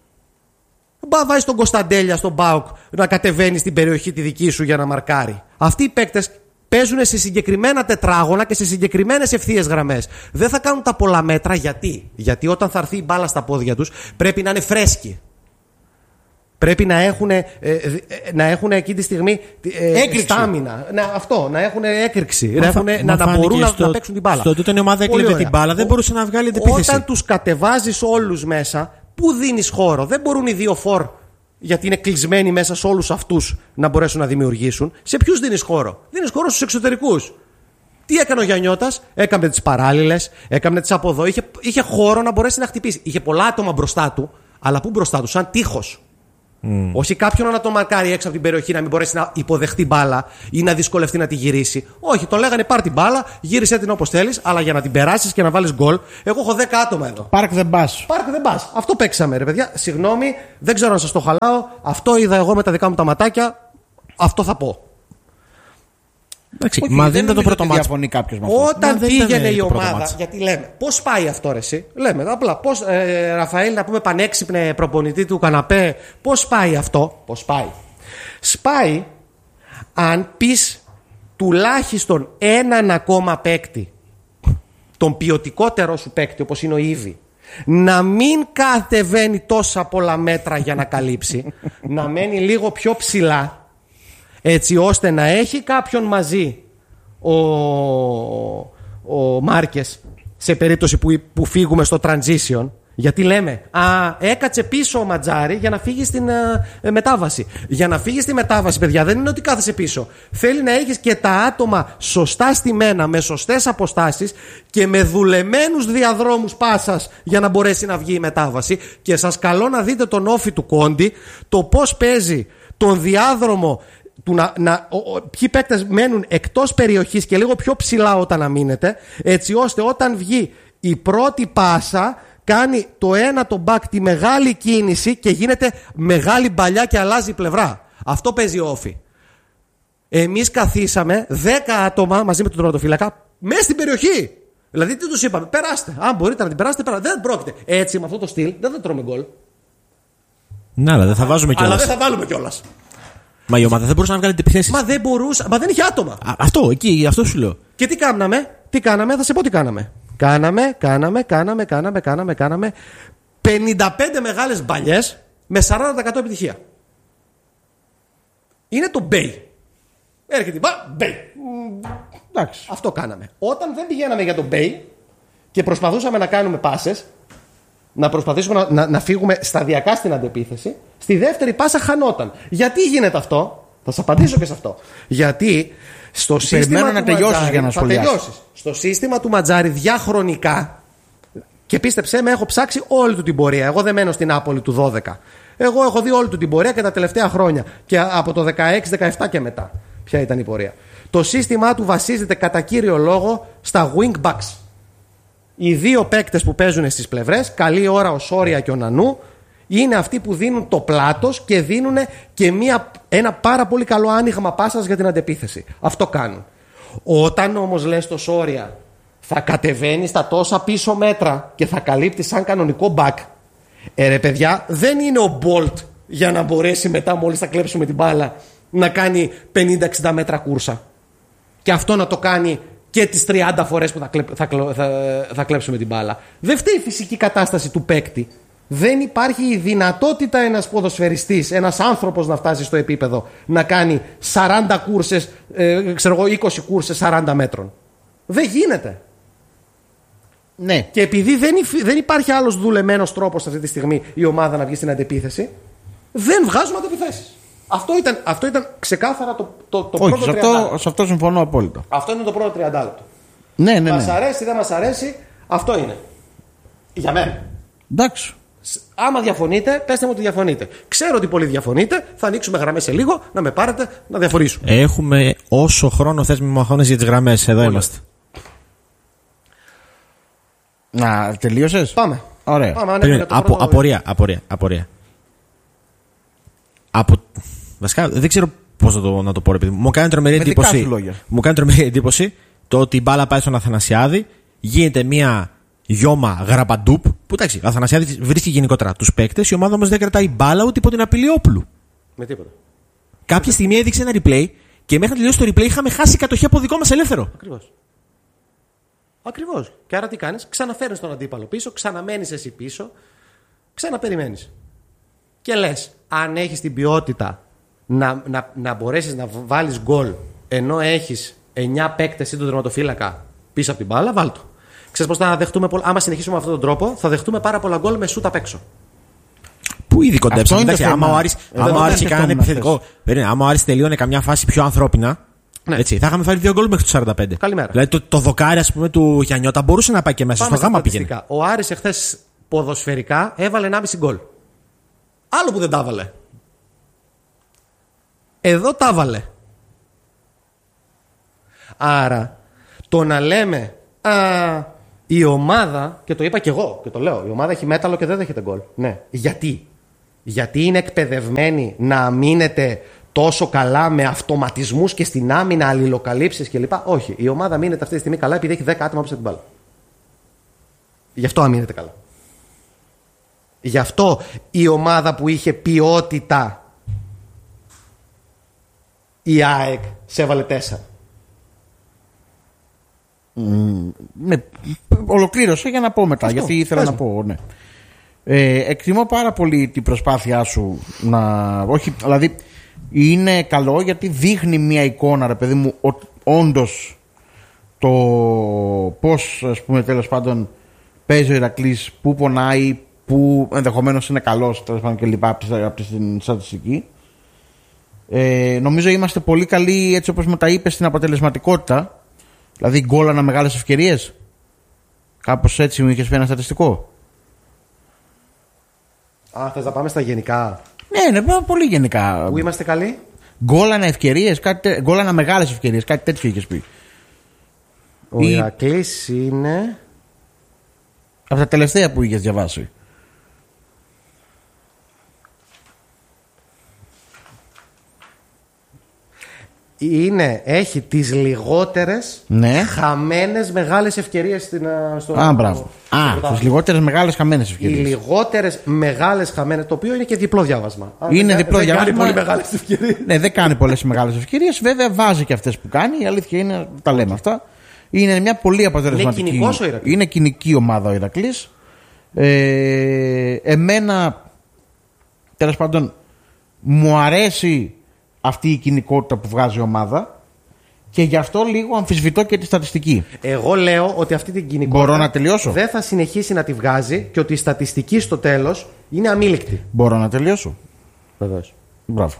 μπα βάζει τον Κωνσταντέλια στον ΠΑΟΚ να κατεβαίνει στην περιοχή τη δική σου για να μαρκάρει. Αυτοί οι παίκτες παίζουν σε συγκεκριμένα τετράγωνα και σε συγκεκριμένες ευθείες γραμμές. Δεν θα κάνουν τα πολλά μέτρα. Γιατί? Γιατί όταν θα έρθει η μπάλα στα πόδια τους πρέπει να είναι φρέσκοι. Πρέπει να έχουν, ε, ε, να έχουν εκείνη τη στιγμή ε, στάμινα. Να, αυτό, να έχουν έκρηξη. Μα, να, έχουν, μα, να, να μπορούν στο, να παίξουν την μπάλα. Στο τότε η ομάδα έκλειβε την μπάλα, δεν μπορούσε να βγάλει την επίθεση. Όταν τους κατεβάζεις όλους μέσα, πού δίνεις χώρο? Δεν μπορούν οι δύο φορ γιατί είναι κλεισμένοι μέσα σε όλους αυτούς να μπορέσουν να δημιουργήσουν. Σε ποιους δίνεις χώρο? Δίνεις χώρο στους εξωτερικούς. Τι έκανε ο Γιαννιώτας? Έκαμε τις παράλληλες, έκαμε τις από εδώ. Είχε, είχε χώρο να μπορέσει να χτυπήσει. Είχε πολλά άτομα μπροστά του, αλλά πού μπροστά του? Σαν τείχος. Mm. Όχι κάποιον να το μαρκάρει έξω από την περιοχή, να μην μπορέσει να υποδεχτεί μπάλα ή να δυσκολευτεί να τη γυρίσει. Όχι, τον λέγανε πάρ' την μπάλα, γύρισε την όπως θέλεις, αλλά για να την περάσεις και να βάλεις γκολ. Εγώ έχω δέκα άτομα εδώ. Park the bus. Park the bus. Αυτό παίξαμε, ρε παιδιά. Συγγνώμη, δεν ξέρω αν σας το χαλάω. Αυτό είδα εγώ με τα δικά μου τα ματάκια. Αυτό θα πω. Εντάξει, μα δεν, δεν ήταν το πρώτο μάτσο. Διαφωνεί κάποιος με αυτό. Όταν πήγαινε η ομάδα, γιατί λέμε, πώς πάει αυτό, ρε εσύ? Λέμε, απλά, πώς, ε, Ραφαήλ, να πούμε πανέξυπνε προπονητή του καναπέ, πώς πάει αυτό? Πώς πάει? Σπάει αν πεις τουλάχιστον έναν ακόμα παίκτη, τον ποιοτικότερο σου παίκτη, όπως είναι ο Ήβη, να μην κατεβαίνει τόσα πολλά μέτρα για να καλύψει, να μένει λίγο πιο ψηλά, έτσι ώστε να έχει κάποιον μαζί ο, ο Μάρκες σε περίπτωση που, που φύγουμε στο transition. Γιατί λέμε, α, έκατσε πίσω ο Ματζάρη για να φύγει στην ε, μετάβαση. Για να φύγει στη μετάβαση, παιδιά, δεν είναι ότι κάθεσαι πίσω. Θέλει να έχεις και τα άτομα σωστά στημένα, με σωστές αποστάσεις και με δουλεμένους διαδρόμους πάσας για να μπορέσει να βγει η μετάβαση. Και σας καλώ να δείτε τον όφι του Κόντι, το πώς παίζει τον διάδρομο. Του να, να, ο, ο, ποιοι παίκτες μένουν εκτός περιοχής και λίγο πιο ψηλά όταν αμήνεται, έτσι ώστε όταν βγει η πρώτη πάσα κάνει το ένα το back τη μεγάλη κίνηση και γίνεται μεγάλη μπαλιά και αλλάζει πλευρά. Αυτό παίζει όφι. Εμείς καθίσαμε δέκα άτομα μαζί με τον τερματοφύλακα μέσα στην περιοχή. Δηλαδή τι τους είπαμε? Περάστε. Αν μπορείτε να την περάσετε, περάστε. Δεν πρόκειται. Έτσι με αυτό το στυλ δεν θα τρώμε γκολ. Ναι, αλλά δεν θα βάζουμε κιόλας. Αλλά δεν θα βάλουμε κιόλας. Μα η ομάδα δεν μπορούσε να βγάλει τις επιθέσεις. Μα δεν μπορούσε, μα δεν είχε άτομα. Α, αυτό, εκεί, αυτό σου λέω. Και τι κάναμε, τι κάναμε, θα σε πω τι κάναμε. Κάναμε, κάναμε, κάναμε, κάναμε, κάναμε, κάναμε πενήντα πέντε μεγάλες μπαλιές με σαράντα τοις εκατό επιτυχία. Είναι το Μπέι. Έρχεται η μπάλα, Μπέι. Εντάξει. Αυτό κάναμε. Όταν δεν πηγαίναμε για το Μπέι και προσπαθούσαμε να κάνουμε πάσες, να προσπαθήσουμε να, να, να φύγουμε σταδιακά στην αντεπίθεση, στη δεύτερη πάσα χανόταν. Γιατί γίνεται αυτό? Θα σας απαντήσω και σε αυτό. Γιατί στο σύστημα να του Ματζάρη, για να θα τελειώσεις. Στο σύστημα του Ματζάρη διαχρονικά, και πίστεψέ με, έχω ψάξει όλη του την πορεία. Εγώ δεν μένω στην Νάπολη του δώδεκα. Εγώ έχω δει όλη του την πορεία και τα τελευταία χρόνια. Και από το δεκαέξι δεκαεπτά και μετά. Ποια ήταν η πορεία? Το σύστημά του βασίζεται κατά κύριο λόγο στα wing backs. Οι δύο παίκτες που παίζουν στις πλευρές, καλή ώρα ο Σόρια και ο Νανού, είναι αυτοί που δίνουν το πλάτος και δίνουν και μια, ένα πάρα πολύ καλό άνοιγμα πάσας για την αντεπίθεση. Αυτό κάνουν. Όταν όμως λες το Σόρια θα κατεβαίνει στα τόσα πίσω μέτρα και θα καλύπτει σαν κανονικό back, ε ρε παιδιά, δεν είναι ο Bolt για να μπορέσει μετά, μόλις θα κλέψουμε την μπάλα, να κάνει πενήντα εξήντα μέτρα κούρσα. Και αυτό να το κάνει και τις τριάντα φορές που θα, κλεπ, θα, θα, θα κλέψουμε την μπάλα. Δεν φταίει η φυσική κατάσταση του παίκτη. Δεν υπάρχει η δυνατότητα ένας ποδοσφαιριστής, ένας άνθρωπος να φτάσει στο επίπεδο να κάνει σαράντα κούρσες, ε, ξέρω εγώ, είκοσι κούρσες σαράντα μέτρων. Δεν γίνεται. Ναι. Και επειδή δεν, δεν υπάρχει άλλος δουλεμένος τρόπος αυτή τη στιγμή η ομάδα να βγει στην αντεπίθεση, δεν βγάζουμε αντεπιθέσεις. Αυτό ήταν, αυτό ήταν ξεκάθαρα το, το, το Όχι, πρώτο σε αυτό, σε αυτό συμφωνώ απόλυτα. Αυτό είναι το πρώτο τριάντα λεπτό. Ναι, ναι, ναι. Μας αρέσει, δεν μας αρέσει, αυτό είναι. Για μένα. Εντάξει. Άμα διαφωνείτε, πέστε μου ότι διαφωνείτε. Ξέρω ότι πολλοί διαφωνείτε, θα ανοίξουμε γραμμές σε λίγο, να με πάρετε να διαφωνήσουμε. Έχουμε όσο χρόνο θες μιμοχώνες για τις γραμμές, εδώ Όλοι. Είμαστε. Να, τελείωσες? Πάμε. Ωραία. Πάμε, Πριν, απο, απορία, απορία, απορία. Από... Βασικά δεν ξέρω πώς να το, να το πω, επειδή μου κάνει τρομερή εντύπωση. Μου κάνει τρομερή εντύπωση το ότι η μπάλα πάει στον Αθανασιάδη, γίνεται μια γιώμα γραπαντούπ. Που εντάξει, ο Αθανασιάδης βρίσκει γενικότερα τους παίκτες, η ομάδα όμως δεν κρατάει μπάλα ούτε υπό την απειλή όπλου. Με τίποτα. Κάποια στιγμή έδειξε ένα replay και μέχρι να τελειώσει το replay είχαμε χάσει κατοχή από δικό μας ελεύθερο. Ακριβώς. Ακριβώς. Και άρα τι κάνεις? Ξαναφέρνεις τον αντίπαλο πίσω, ξαναμένεις εσύ πίσω, ξαναπεριμένεις. Και λες, αν έχεις την ποιότητα να, να, να μπορέσεις να βάλεις γκολ ενώ έχεις εννιά παίκτες ή τον τερματοφύλακα πίσω από την μπάλα, βάλ' το. Ξέρεις πώς θα δεχτούμε, άμα συνεχίσουμε με αυτόν τον τρόπο, θα δεχτούμε πάρα πολλά γκολ με σούτ απ' έξω. Πού ήδη κοντέψαμε. Εντάξει, άμα ο Άρης, άμα ο Άρης κάνει ένα επιθετικό. Άμα ο Άρης τελείωνε καμιά φάση πιο ανθρώπινα. Ναι. Έτσι, θα είχαμε φέρει δύο γκολ μέχρι του σαράντα πέντε. Καλημέρα. Δηλαδή το, το δοκάρι, ας πούμε, του Γιαννιώτα μπορούσε να πάει και μέσα. Πάμε στο γάμα πήγαινε. Ο Άρης εχθές ποδοσφαιρικά έβαλε ενάμιση γκολ. Άλλο που δεν τα έβαλε. Εδώ τα έβαλε. Άρα το να λέμε α, η ομάδα, και το είπα και εγώ και το λέω, η ομάδα έχει μέταλλο και δεν δέχεται γκολ. Ναι. Γιατί? Γιατί είναι εκπαιδευμένη να αμήνεται τόσο καλά με αυτοματισμούς και στην άμυνα, αλληλοκαλύψεις κλπ. Όχι. Η ομάδα αμήνεται αυτή τη στιγμή καλά επειδή έχει δέκα άτομα πίσω την μπάλα. Γι' αυτό αμήνεται καλά. Γι' αυτό η ομάδα που είχε ποιότητα, η ΑΕΚ, σε έβαλε τέσσερα. Mm, ναι, ολοκλήρωσε για να πω μετά, αυτό, γιατί ήθελα να πω, ναι. Ε, εκτιμώ πάρα πολύ την προσπάθειά σου να. Όχι, δηλαδή είναι καλό γιατί δείχνει μια εικόνα, ρε παιδί μου, ότι όντως το πώς, ας πούμε, τέλος πάντων παίζει ο Ηρακλής, που πονάει, που ενδεχομένως είναι καλός, τέλος πάντων, και λοιπά από την στατιστική. Ε, νομίζω είμαστε πολύ καλοί, έτσι όπως με τα είπες, στην αποτελεσματικότητα. Δηλαδή γκόλανα μεγάλες ευκαιρίες. Κάπως έτσι μου είχες πει ένα στατιστικό. Α, θες να πάμε στα γενικά? Ναι, ναι, πολύ γενικά. Πού είμαστε καλοί? Γκόλανα ευκαιρίες, κάτι, γκόλανα μεγάλες ευκαιρίες, κάτι τέτοιο είχες πει. Ο Ή... Ηρακλής είναι... Από τα τελευταία που είχες διαβάσει. Είναι, έχει τις λιγότερες, ναι, χαμένες μεγάλες ευκαιρίες στην, στο... Α, μπράβο. Α, τις λιγότερες μεγάλες χαμένες ευκαιρίες. Οι λιγότερες μεγάλες χαμένες, το οποίο είναι και διπλό διάβασμα. Είναι δεν, διπλό δεν διάβασμα. Δεν κάνει πολύ μεγάλες ευκαιρίες. Ναι, δεν κάνει πολλές μεγάλες ευκαιρίες. Βέβαια βάζει και αυτές που κάνει. Η αλήθεια είναι, τα λέμε αυτά. Είναι μια πολύ αποτελεσματική. Είναι κοινικός ο Ηρακλής. Είναι κοινική ομάδα ο Ηρακλής. Ε, εμένα, τέλος πάντων, μου αρέσει αυτή η κοινικότητα που βγάζει η ομάδα και γι' αυτό λίγο αμφισβητώ και τη στατιστική. Εγώ λέω ότι αυτή την κοινικότητα Μπορώ να τελειώσω? δεν θα συνεχίσει να τη βγάζει και ότι η στατιστική στο τέλος είναι αμήλικτη. Μπορώ να τελειώσω? Βεβαίως. Μπράβο.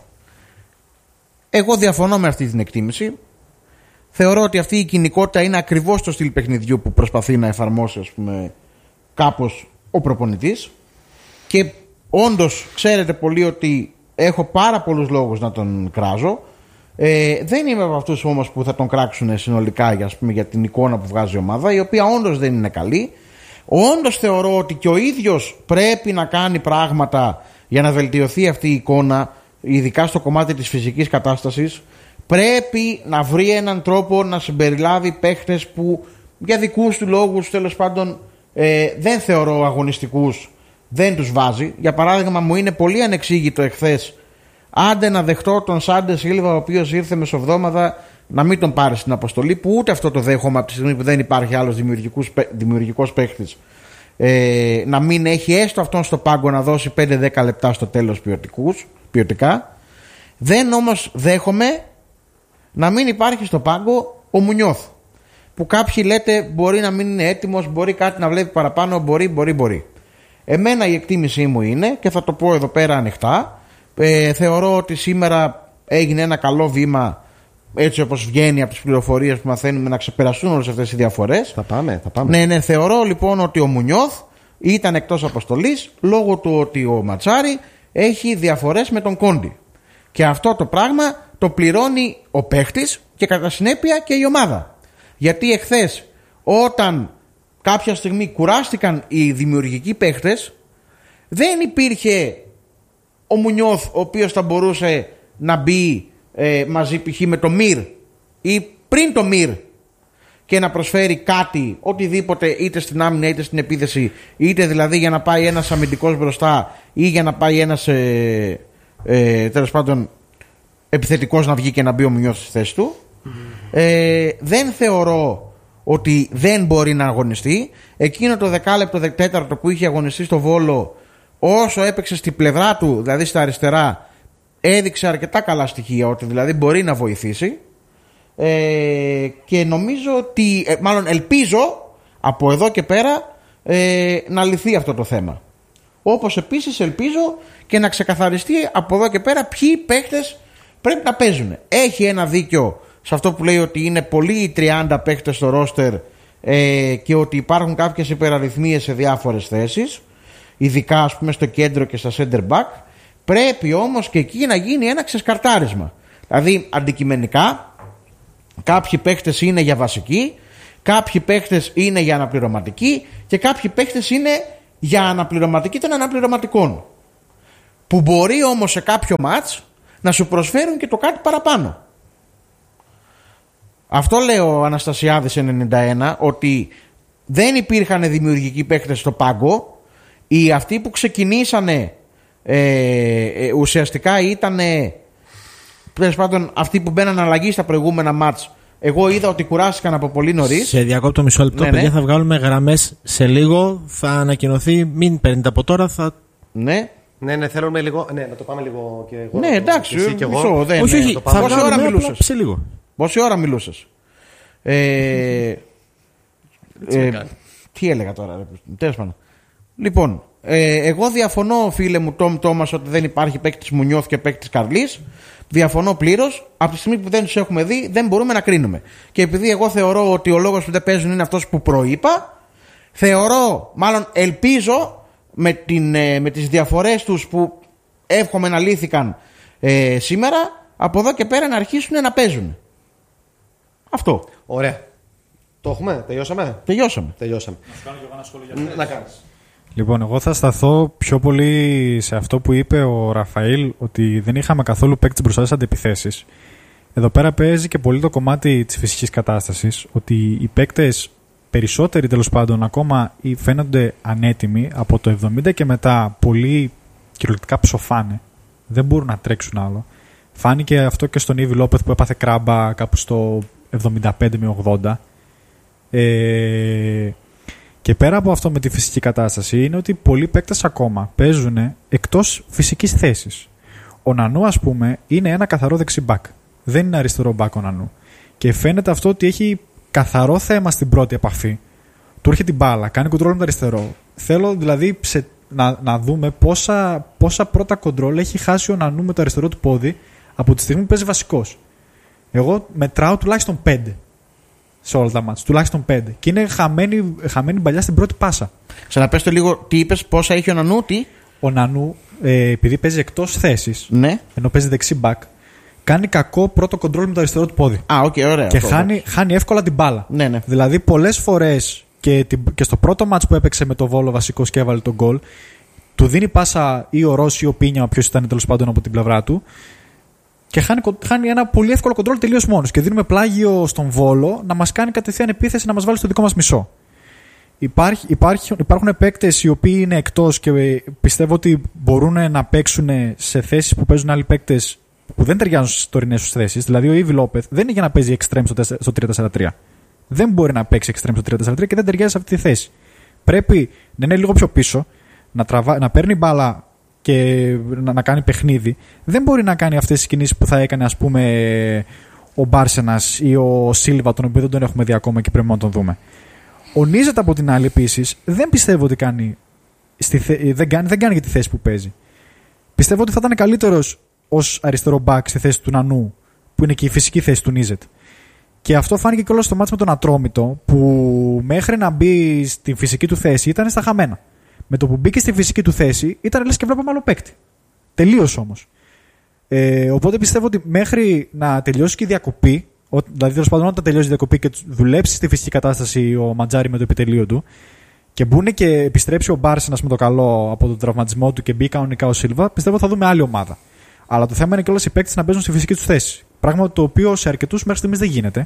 Εγώ διαφωνώ με αυτή την εκτίμηση. Θεωρώ ότι αυτή η κοινικότητα είναι ακριβώς το στυλ παιχνιδιού που προσπαθεί να εφαρμόσει, ας πούμε, κάπως ο προπονητής, και όντως ξέρετε πολύ ότι έχω πάρα πολλούς λόγους να τον κράζω. Ε, δεν είμαι από αυτούς όμως που θα τον κράξουν συνολικά για, ας πούμε, για την εικόνα που βγάζει η ομάδα, η οποία όντως δεν είναι καλή. Όντως θεωρώ ότι και ο ίδιος πρέπει να κάνει πράγματα για να βελτιωθεί αυτή η εικόνα, ειδικά στο κομμάτι της φυσικής κατάστασης. Πρέπει να βρει έναν τρόπο να συμπεριλάβει παίχτες που για δικούς του λόγους, τέλος πάντων, ε, δεν θεωρώ αγωνιστικούς, δεν τους βάζει. Για παράδειγμα, μου είναι πολύ ανεξήγητο εχθές, άντε να δεχτώ τον Σάντε Σίλβα, ο οποίος ήρθε μεσοβδόμαδα, να μην τον πάρει στην αποστολή, που ούτε αυτό το δέχομαι από τη στιγμή που δεν υπάρχει άλλος δημιουργικός παίχτης. Ε, να μην έχει έστω αυτόν στο πάγκο να δώσει πέντε δέκα λεπτά στο τέλος ποιοτικά. Δεν όμως δέχομαι να μην υπάρχει στο πάγκο ο Μουνιώθ, που κάποιοι λέτε μπορεί να μην είναι έτοιμος, μπορεί κάτι να βλέπει παραπάνω, μπορεί, μπορεί, μπορεί. Εμένα η εκτίμησή μου είναι, και θα το πω εδώ πέρα ανοιχτά, ε, θεωρώ ότι σήμερα έγινε ένα καλό βήμα, έτσι όπως βγαίνει από τις πληροφορίες που μαθαίνουμε, να ξεπεραστούν όλες αυτές οι διαφορές. Θα πάμε, θα πάμε. Ναι, ναι, θεωρώ λοιπόν ότι ο Μουνιώθ ήταν εκτός αποστολής λόγω του ότι ο Ματσάρη έχει διαφορές με τον Κόντι. Και αυτό το πράγμα το πληρώνει ο παίχτης και κατά συνέπεια και η ομάδα. Γιατί εχθές, όταν κάποια στιγμή κουράστηκαν οι δημιουργικοί παίχτες, δεν υπήρχε ο Μουνιώθ ο οποίος θα μπορούσε να μπει ε, μαζί π.χ. με το Μυρ ή πριν το Μυρ και να προσφέρει κάτι, οτιδήποτε, είτε στην άμυνα είτε στην επίθεση, είτε δηλαδή για να πάει ένας αμυντικός μπροστά ή για να πάει ένας ε, ε, τέλος πάντων επιθετικός να βγει και να μπει ο Μουνιώθ στη θέση του. Mm. Ε, δεν θεωρώ ότι δεν μπορεί να αγωνιστεί. Εκείνο το δεκάλεπτο δεκατέταρτο που είχε αγωνιστεί στο Βόλο, όσο έπαιξε στη πλευρά του, δηλαδή στα αριστερά, έδειξε αρκετά καλά στοιχεία, ότι δηλαδή μπορεί να βοηθήσει. Ε, και νομίζω ότι, ε, μάλλον ελπίζω από εδώ και πέρα ε, να λυθεί αυτό το θέμα. Όπως επίσης ελπίζω και να ξεκαθαριστεί από εδώ και πέρα ποιοι παίχτες πρέπει να παίζουν. Έχει ένα δίκιο σε αυτό που λέει ότι είναι πολλοί οι τριάντα παίχτες στο ρόστερ ε, και ότι υπάρχουν κάποιες υπεραριθμίες σε διάφορες θέσεις, ειδικά ας πούμε στο κέντρο και στα center back. Πρέπει όμως και εκεί να γίνει ένα ξεσκαρτάρισμα. Δηλαδή αντικειμενικά κάποιοι παίχτες είναι για βασική, κάποιοι παίχτες είναι για αναπληρωματική και κάποιοι παίχτες είναι για αναπληρωματική των αναπληρωματικών, που μπορεί όμως σε κάποιο μάτς να σου προσφέρουν και το κάτι παραπάνω. Αυτό λέω ο Αναστασιάδης ενενήντα ένα, ότι δεν υπήρχαν δημιουργικοί παίχτες στο πάγκο. Οι αυτοί που ξεκινήσανε ε, ε, ουσιαστικά ήταν τέλος πάντων αυτοί που μπαίναν αλλαγή στα προηγούμενα μάτς. Εγώ είδα ότι κουράστηκαν από πολύ νωρίς. Σε διακόπτω μισό λεπτό, ναι, παιδιά, ναι. Θα βγάλουμε γραμμές σε λίγο. Θα ανακοινωθεί, μην παίρνετε από τώρα. Θα... Ναι. Ναι, ναι, θέλουμε λίγο. Ναι, να το πάμε λίγο και εγώ. Ναι, εντάξει, και εσύ και μισό, εγώ. δεν, όχι, ναι, όχι, το θα πόση ώρα μιλούσες? Σε λίγο. Πόση ώρα μιλούσες? Ε, ε, τι έλεγα τώρα, τέλος πάντων. Λοιπόν, ε, εγώ διαφωνώ, φίλε μου Τόμ Τόμας, ότι δεν υπάρχει παίκτης Μουνιώθ και παίκτης Καρλής. Διαφωνώ πλήρως. Από τη στιγμή που δεν τους έχουμε δει, δεν μπορούμε να κρίνουμε. Και επειδή εγώ θεωρώ ότι ο λόγος που δεν παίζουν είναι αυτός που προείπα, θεωρώ, μάλλον ελπίζω, με, την, με τις διαφορές τους που εύχομαι να λύθηκαν ε, σήμερα, από εδώ και πέρα να αρχίσουν να παίζουν. Αυτό. Ωραία. Το έχουμε, τελειώσαμε. Τελειώσαμε. Τελειώσαμε. Να σου κάνω και εγώ ένα σχόλιο για να κάνεις. Λοιπόν, εγώ θα σταθώ πιο πολύ σε αυτό που είπε ο Ραφαήλ, ότι δεν είχαμε καθόλου παίκτες μπροστά στις αντεπιθέσεις. Εδώ πέρα παίζει και πολύ το κομμάτι της φυσικής κατάστασης, ότι οι παίκτες, περισσότεροι τέλος πάντων, ακόμα φαίνονται ανέτοιμοι. Από το εβδομήντα και μετά πολύ κυριολεκτικά ψοφάνε. Δεν μπορούν να τρέξουν άλλο. Φάνηκε αυτό και στον Ήβι Λόπεθ που έπαθε κράμπα κάπου στο εβδομήντα πέντε με ογδόντα. Ε... Και πέρα από αυτό με τη φυσική κατάσταση, είναι ότι πολλοί παίκτες ακόμα παίζουν εκτός φυσικής θέσης. Ο Νανού, ας πούμε, είναι ένα καθαρό δεξί μπακ. Δεν είναι αριστερό μπακ ο Νανού. Και φαίνεται αυτό ότι έχει καθαρό θέμα στην πρώτη επαφή. Του έρχεται την μπάλα, κάνει κοντρόλ με το αριστερό. Θέλω δηλαδή σε, να, να δούμε πόσα, πόσα πρώτα κοντρόλ έχει χάσει ο Νανού με το αριστερό του πόδι από τη στιγμή που παίζει βασικός. Εγώ μετράω τουλάχιστον πέντε. Σε όλα τα μάτς, τουλάχιστον πέντε. Και είναι χαμένη, χαμένη παλιά στην πρώτη πάσα. Ξαναπες το λίγο, τι είπες, πόσα έχει ο Νανού, τι. Ο Νανού, ε, επειδή παίζει εκτός θέσης, ναι. ενώ παίζει δεξί μπακ, κάνει κακό πρώτο κοντρόλ με το αριστερό του πόδι. Α, οκ, okay, ωραία. Και αυτό, χάνει, χάνει εύκολα την μπάλα. Ναι, ναι. Δηλαδή, πολλές φορές και, και στο πρώτο μάτς που έπαιξε με το Βόλο βασικός και έβαλε τον γκολ, του δίνει πάσα ή ο Ρώση ή ο Πίνια, όποιος ήταν τέλος πάντων από την πλευρά του. Και χάνει, χάνει ένα πολύ εύκολο κοντρόλ τελείως μόνος. Και δίνουμε πλάγιο στον Βόλο να μας κάνει κατευθείαν επίθεση, να μας βάλει στο δικό μας μισό. Υπάρχει, υπάρχει, υπάρχουν παίκτες οι οποίοι είναι εκτός και πιστεύω ότι μπορούν να παίξουν σε θέσεις που παίζουν άλλοι παίκτες που δεν ταιριάζουν στις τωρινές τους θέσεις. Δηλαδή ο Ήβι Λόπεθ δεν είναι για να παίζει extreme στο τρία τέσσερα τρία. Δεν μπορεί να παίξει extreme στο τρία τέσσερα τρία και δεν ταιριάζει σε αυτή τη θέση. Πρέπει να είναι λίγο πιο πίσω, να, τραβά, να παίρνει μπάλα και να, να κάνει παιχνίδι. Δεν μπορεί να κάνει αυτές τις κινήσεις που θα έκανε, ας πούμε, ο Μπάρσενας ή ο Σίλβα, τον οποίο δεν τον έχουμε δει ακόμα και πρέπει να τον δούμε. Ο Νίζετ από την άλλη επίσης δεν πιστεύω ότι κάνει, στη θε... δεν, κάνει, δεν κάνει για τη θέση που παίζει. Πιστεύω ότι θα ήταν καλύτερος ως αριστερό μπακ στη θέση του Νανού, που είναι και η φυσική θέση του Νίζετ. Και αυτό φάνηκε και όλο στο μάτς με τον Ατρόμητο, που μέχρι να μπει στη φυσική του θέση ήταν στα χαμένα. Με το που μπήκε στη φυσική του θέση ήταν λες και βλέπαμε άλλο παίκτη. Τελείως όμως. Ε, οπότε πιστεύω ότι μέχρι να τελειώσει και η διακοπή, δηλαδή τέλος πάντων όταν τελειώσει η διακοπή και δουλέψει στη φυσική κατάσταση ο Μαντζάρη με το επιτελείο του, και μπουν και επιστρέψει ο Μπάρσενας με το καλό από τον τραυματισμό του και μπει κανονικά ο Σίλβα, πιστεύω θα δούμε άλλη ομάδα. Αλλά το θέμα είναι και όλες οι παίκτες να παίζουν στη φυσική του θέση. Πράγμα το οποίο σε αρκετούς μέχρι στιγμής δεν γίνεται.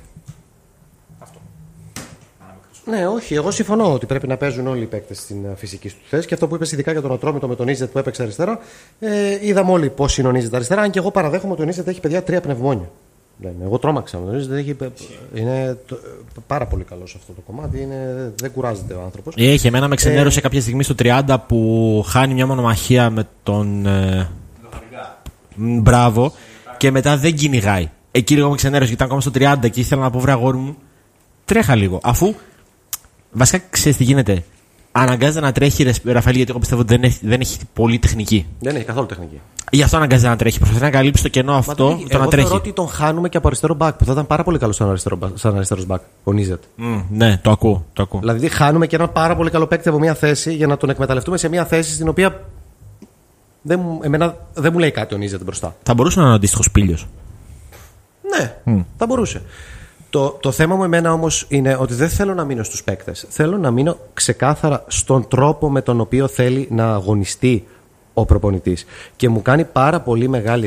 Ναι, όχι. Εγώ συμφωνώ ότι πρέπει να παίζουν όλοι οι παίκτες στην φυσική του θέση. Και αυτό που είπες ειδικά για τον Ατρόμητο με τον Νίζετ που έπαιξε αριστερά, ε, είδαμε όλοι πώς είναι ο Νίζετ αριστερά. Αν και εγώ παραδέχομαι ότι ο Νίζετ έχει παιδιά τρία πνευμόνια. Εγώ τρόμαξα με τον Νίζετ. Έχει, είναι το, πάρα πολύ καλό σε αυτό το κομμάτι. Είναι, δεν κουράζεται ο άνθρωπος. Έχει, εμένα με ξενέρωσε ε, κάποια στιγμή στο τριάντα που χάνει μια μονομαχία με τον. Ε, μπράβο. Και μετά δεν κυνηγάει. Εκεί λίγο με ξενέρωσε γιατί ήταν ακόμα στο τριάντα και ήθελα να πω βρε αγόρι μου. Τρέχα λίγο. Αφού. Βασικά ξέρεις τι γίνεται. αναγκάζεται να τρέχει Ραφαήλ, γιατί εγώ πιστεύω ότι δεν έχει, δεν έχει πολύ τεχνική. Δεν έχει καθόλου τεχνική. Γι' αυτό αναγκάζεται να τρέχει. Προσπαθεί να καλύψει το κενό αυτό, το, το εγώ να τρέχει. Θεωρώ ότι τον χάνουμε και από αριστερό μπακ, που θα ήταν πάρα πολύ καλό σαν αριστερό, σαν αριστερό μπακ, ο Νίζετ. Mm, ναι, το ακούω, το ακούω. Δηλαδή, χάνουμε και έναν πάρα πολύ καλό παίκτη από μια θέση για να τον εκμεταλλευτούμε σε μια θέση στην οποία. Δεν, εμένα δεν μου λέει κάτι ο Νίζετ μπροστά. Θα μπορούσε να είναι ο αντίστοιχο Πίλιος. Ναι, Mm. θα μπορούσε. Το, το θέμα μου εμένα όμως είναι ότι δεν θέλω να μείνω στους παίκτες. Θέλω να μείνω ξεκάθαρα στον τρόπο με τον οποίο θέλει να αγωνιστεί ο προπονητής. Και μου κάνει πάρα πολύ μεγάλη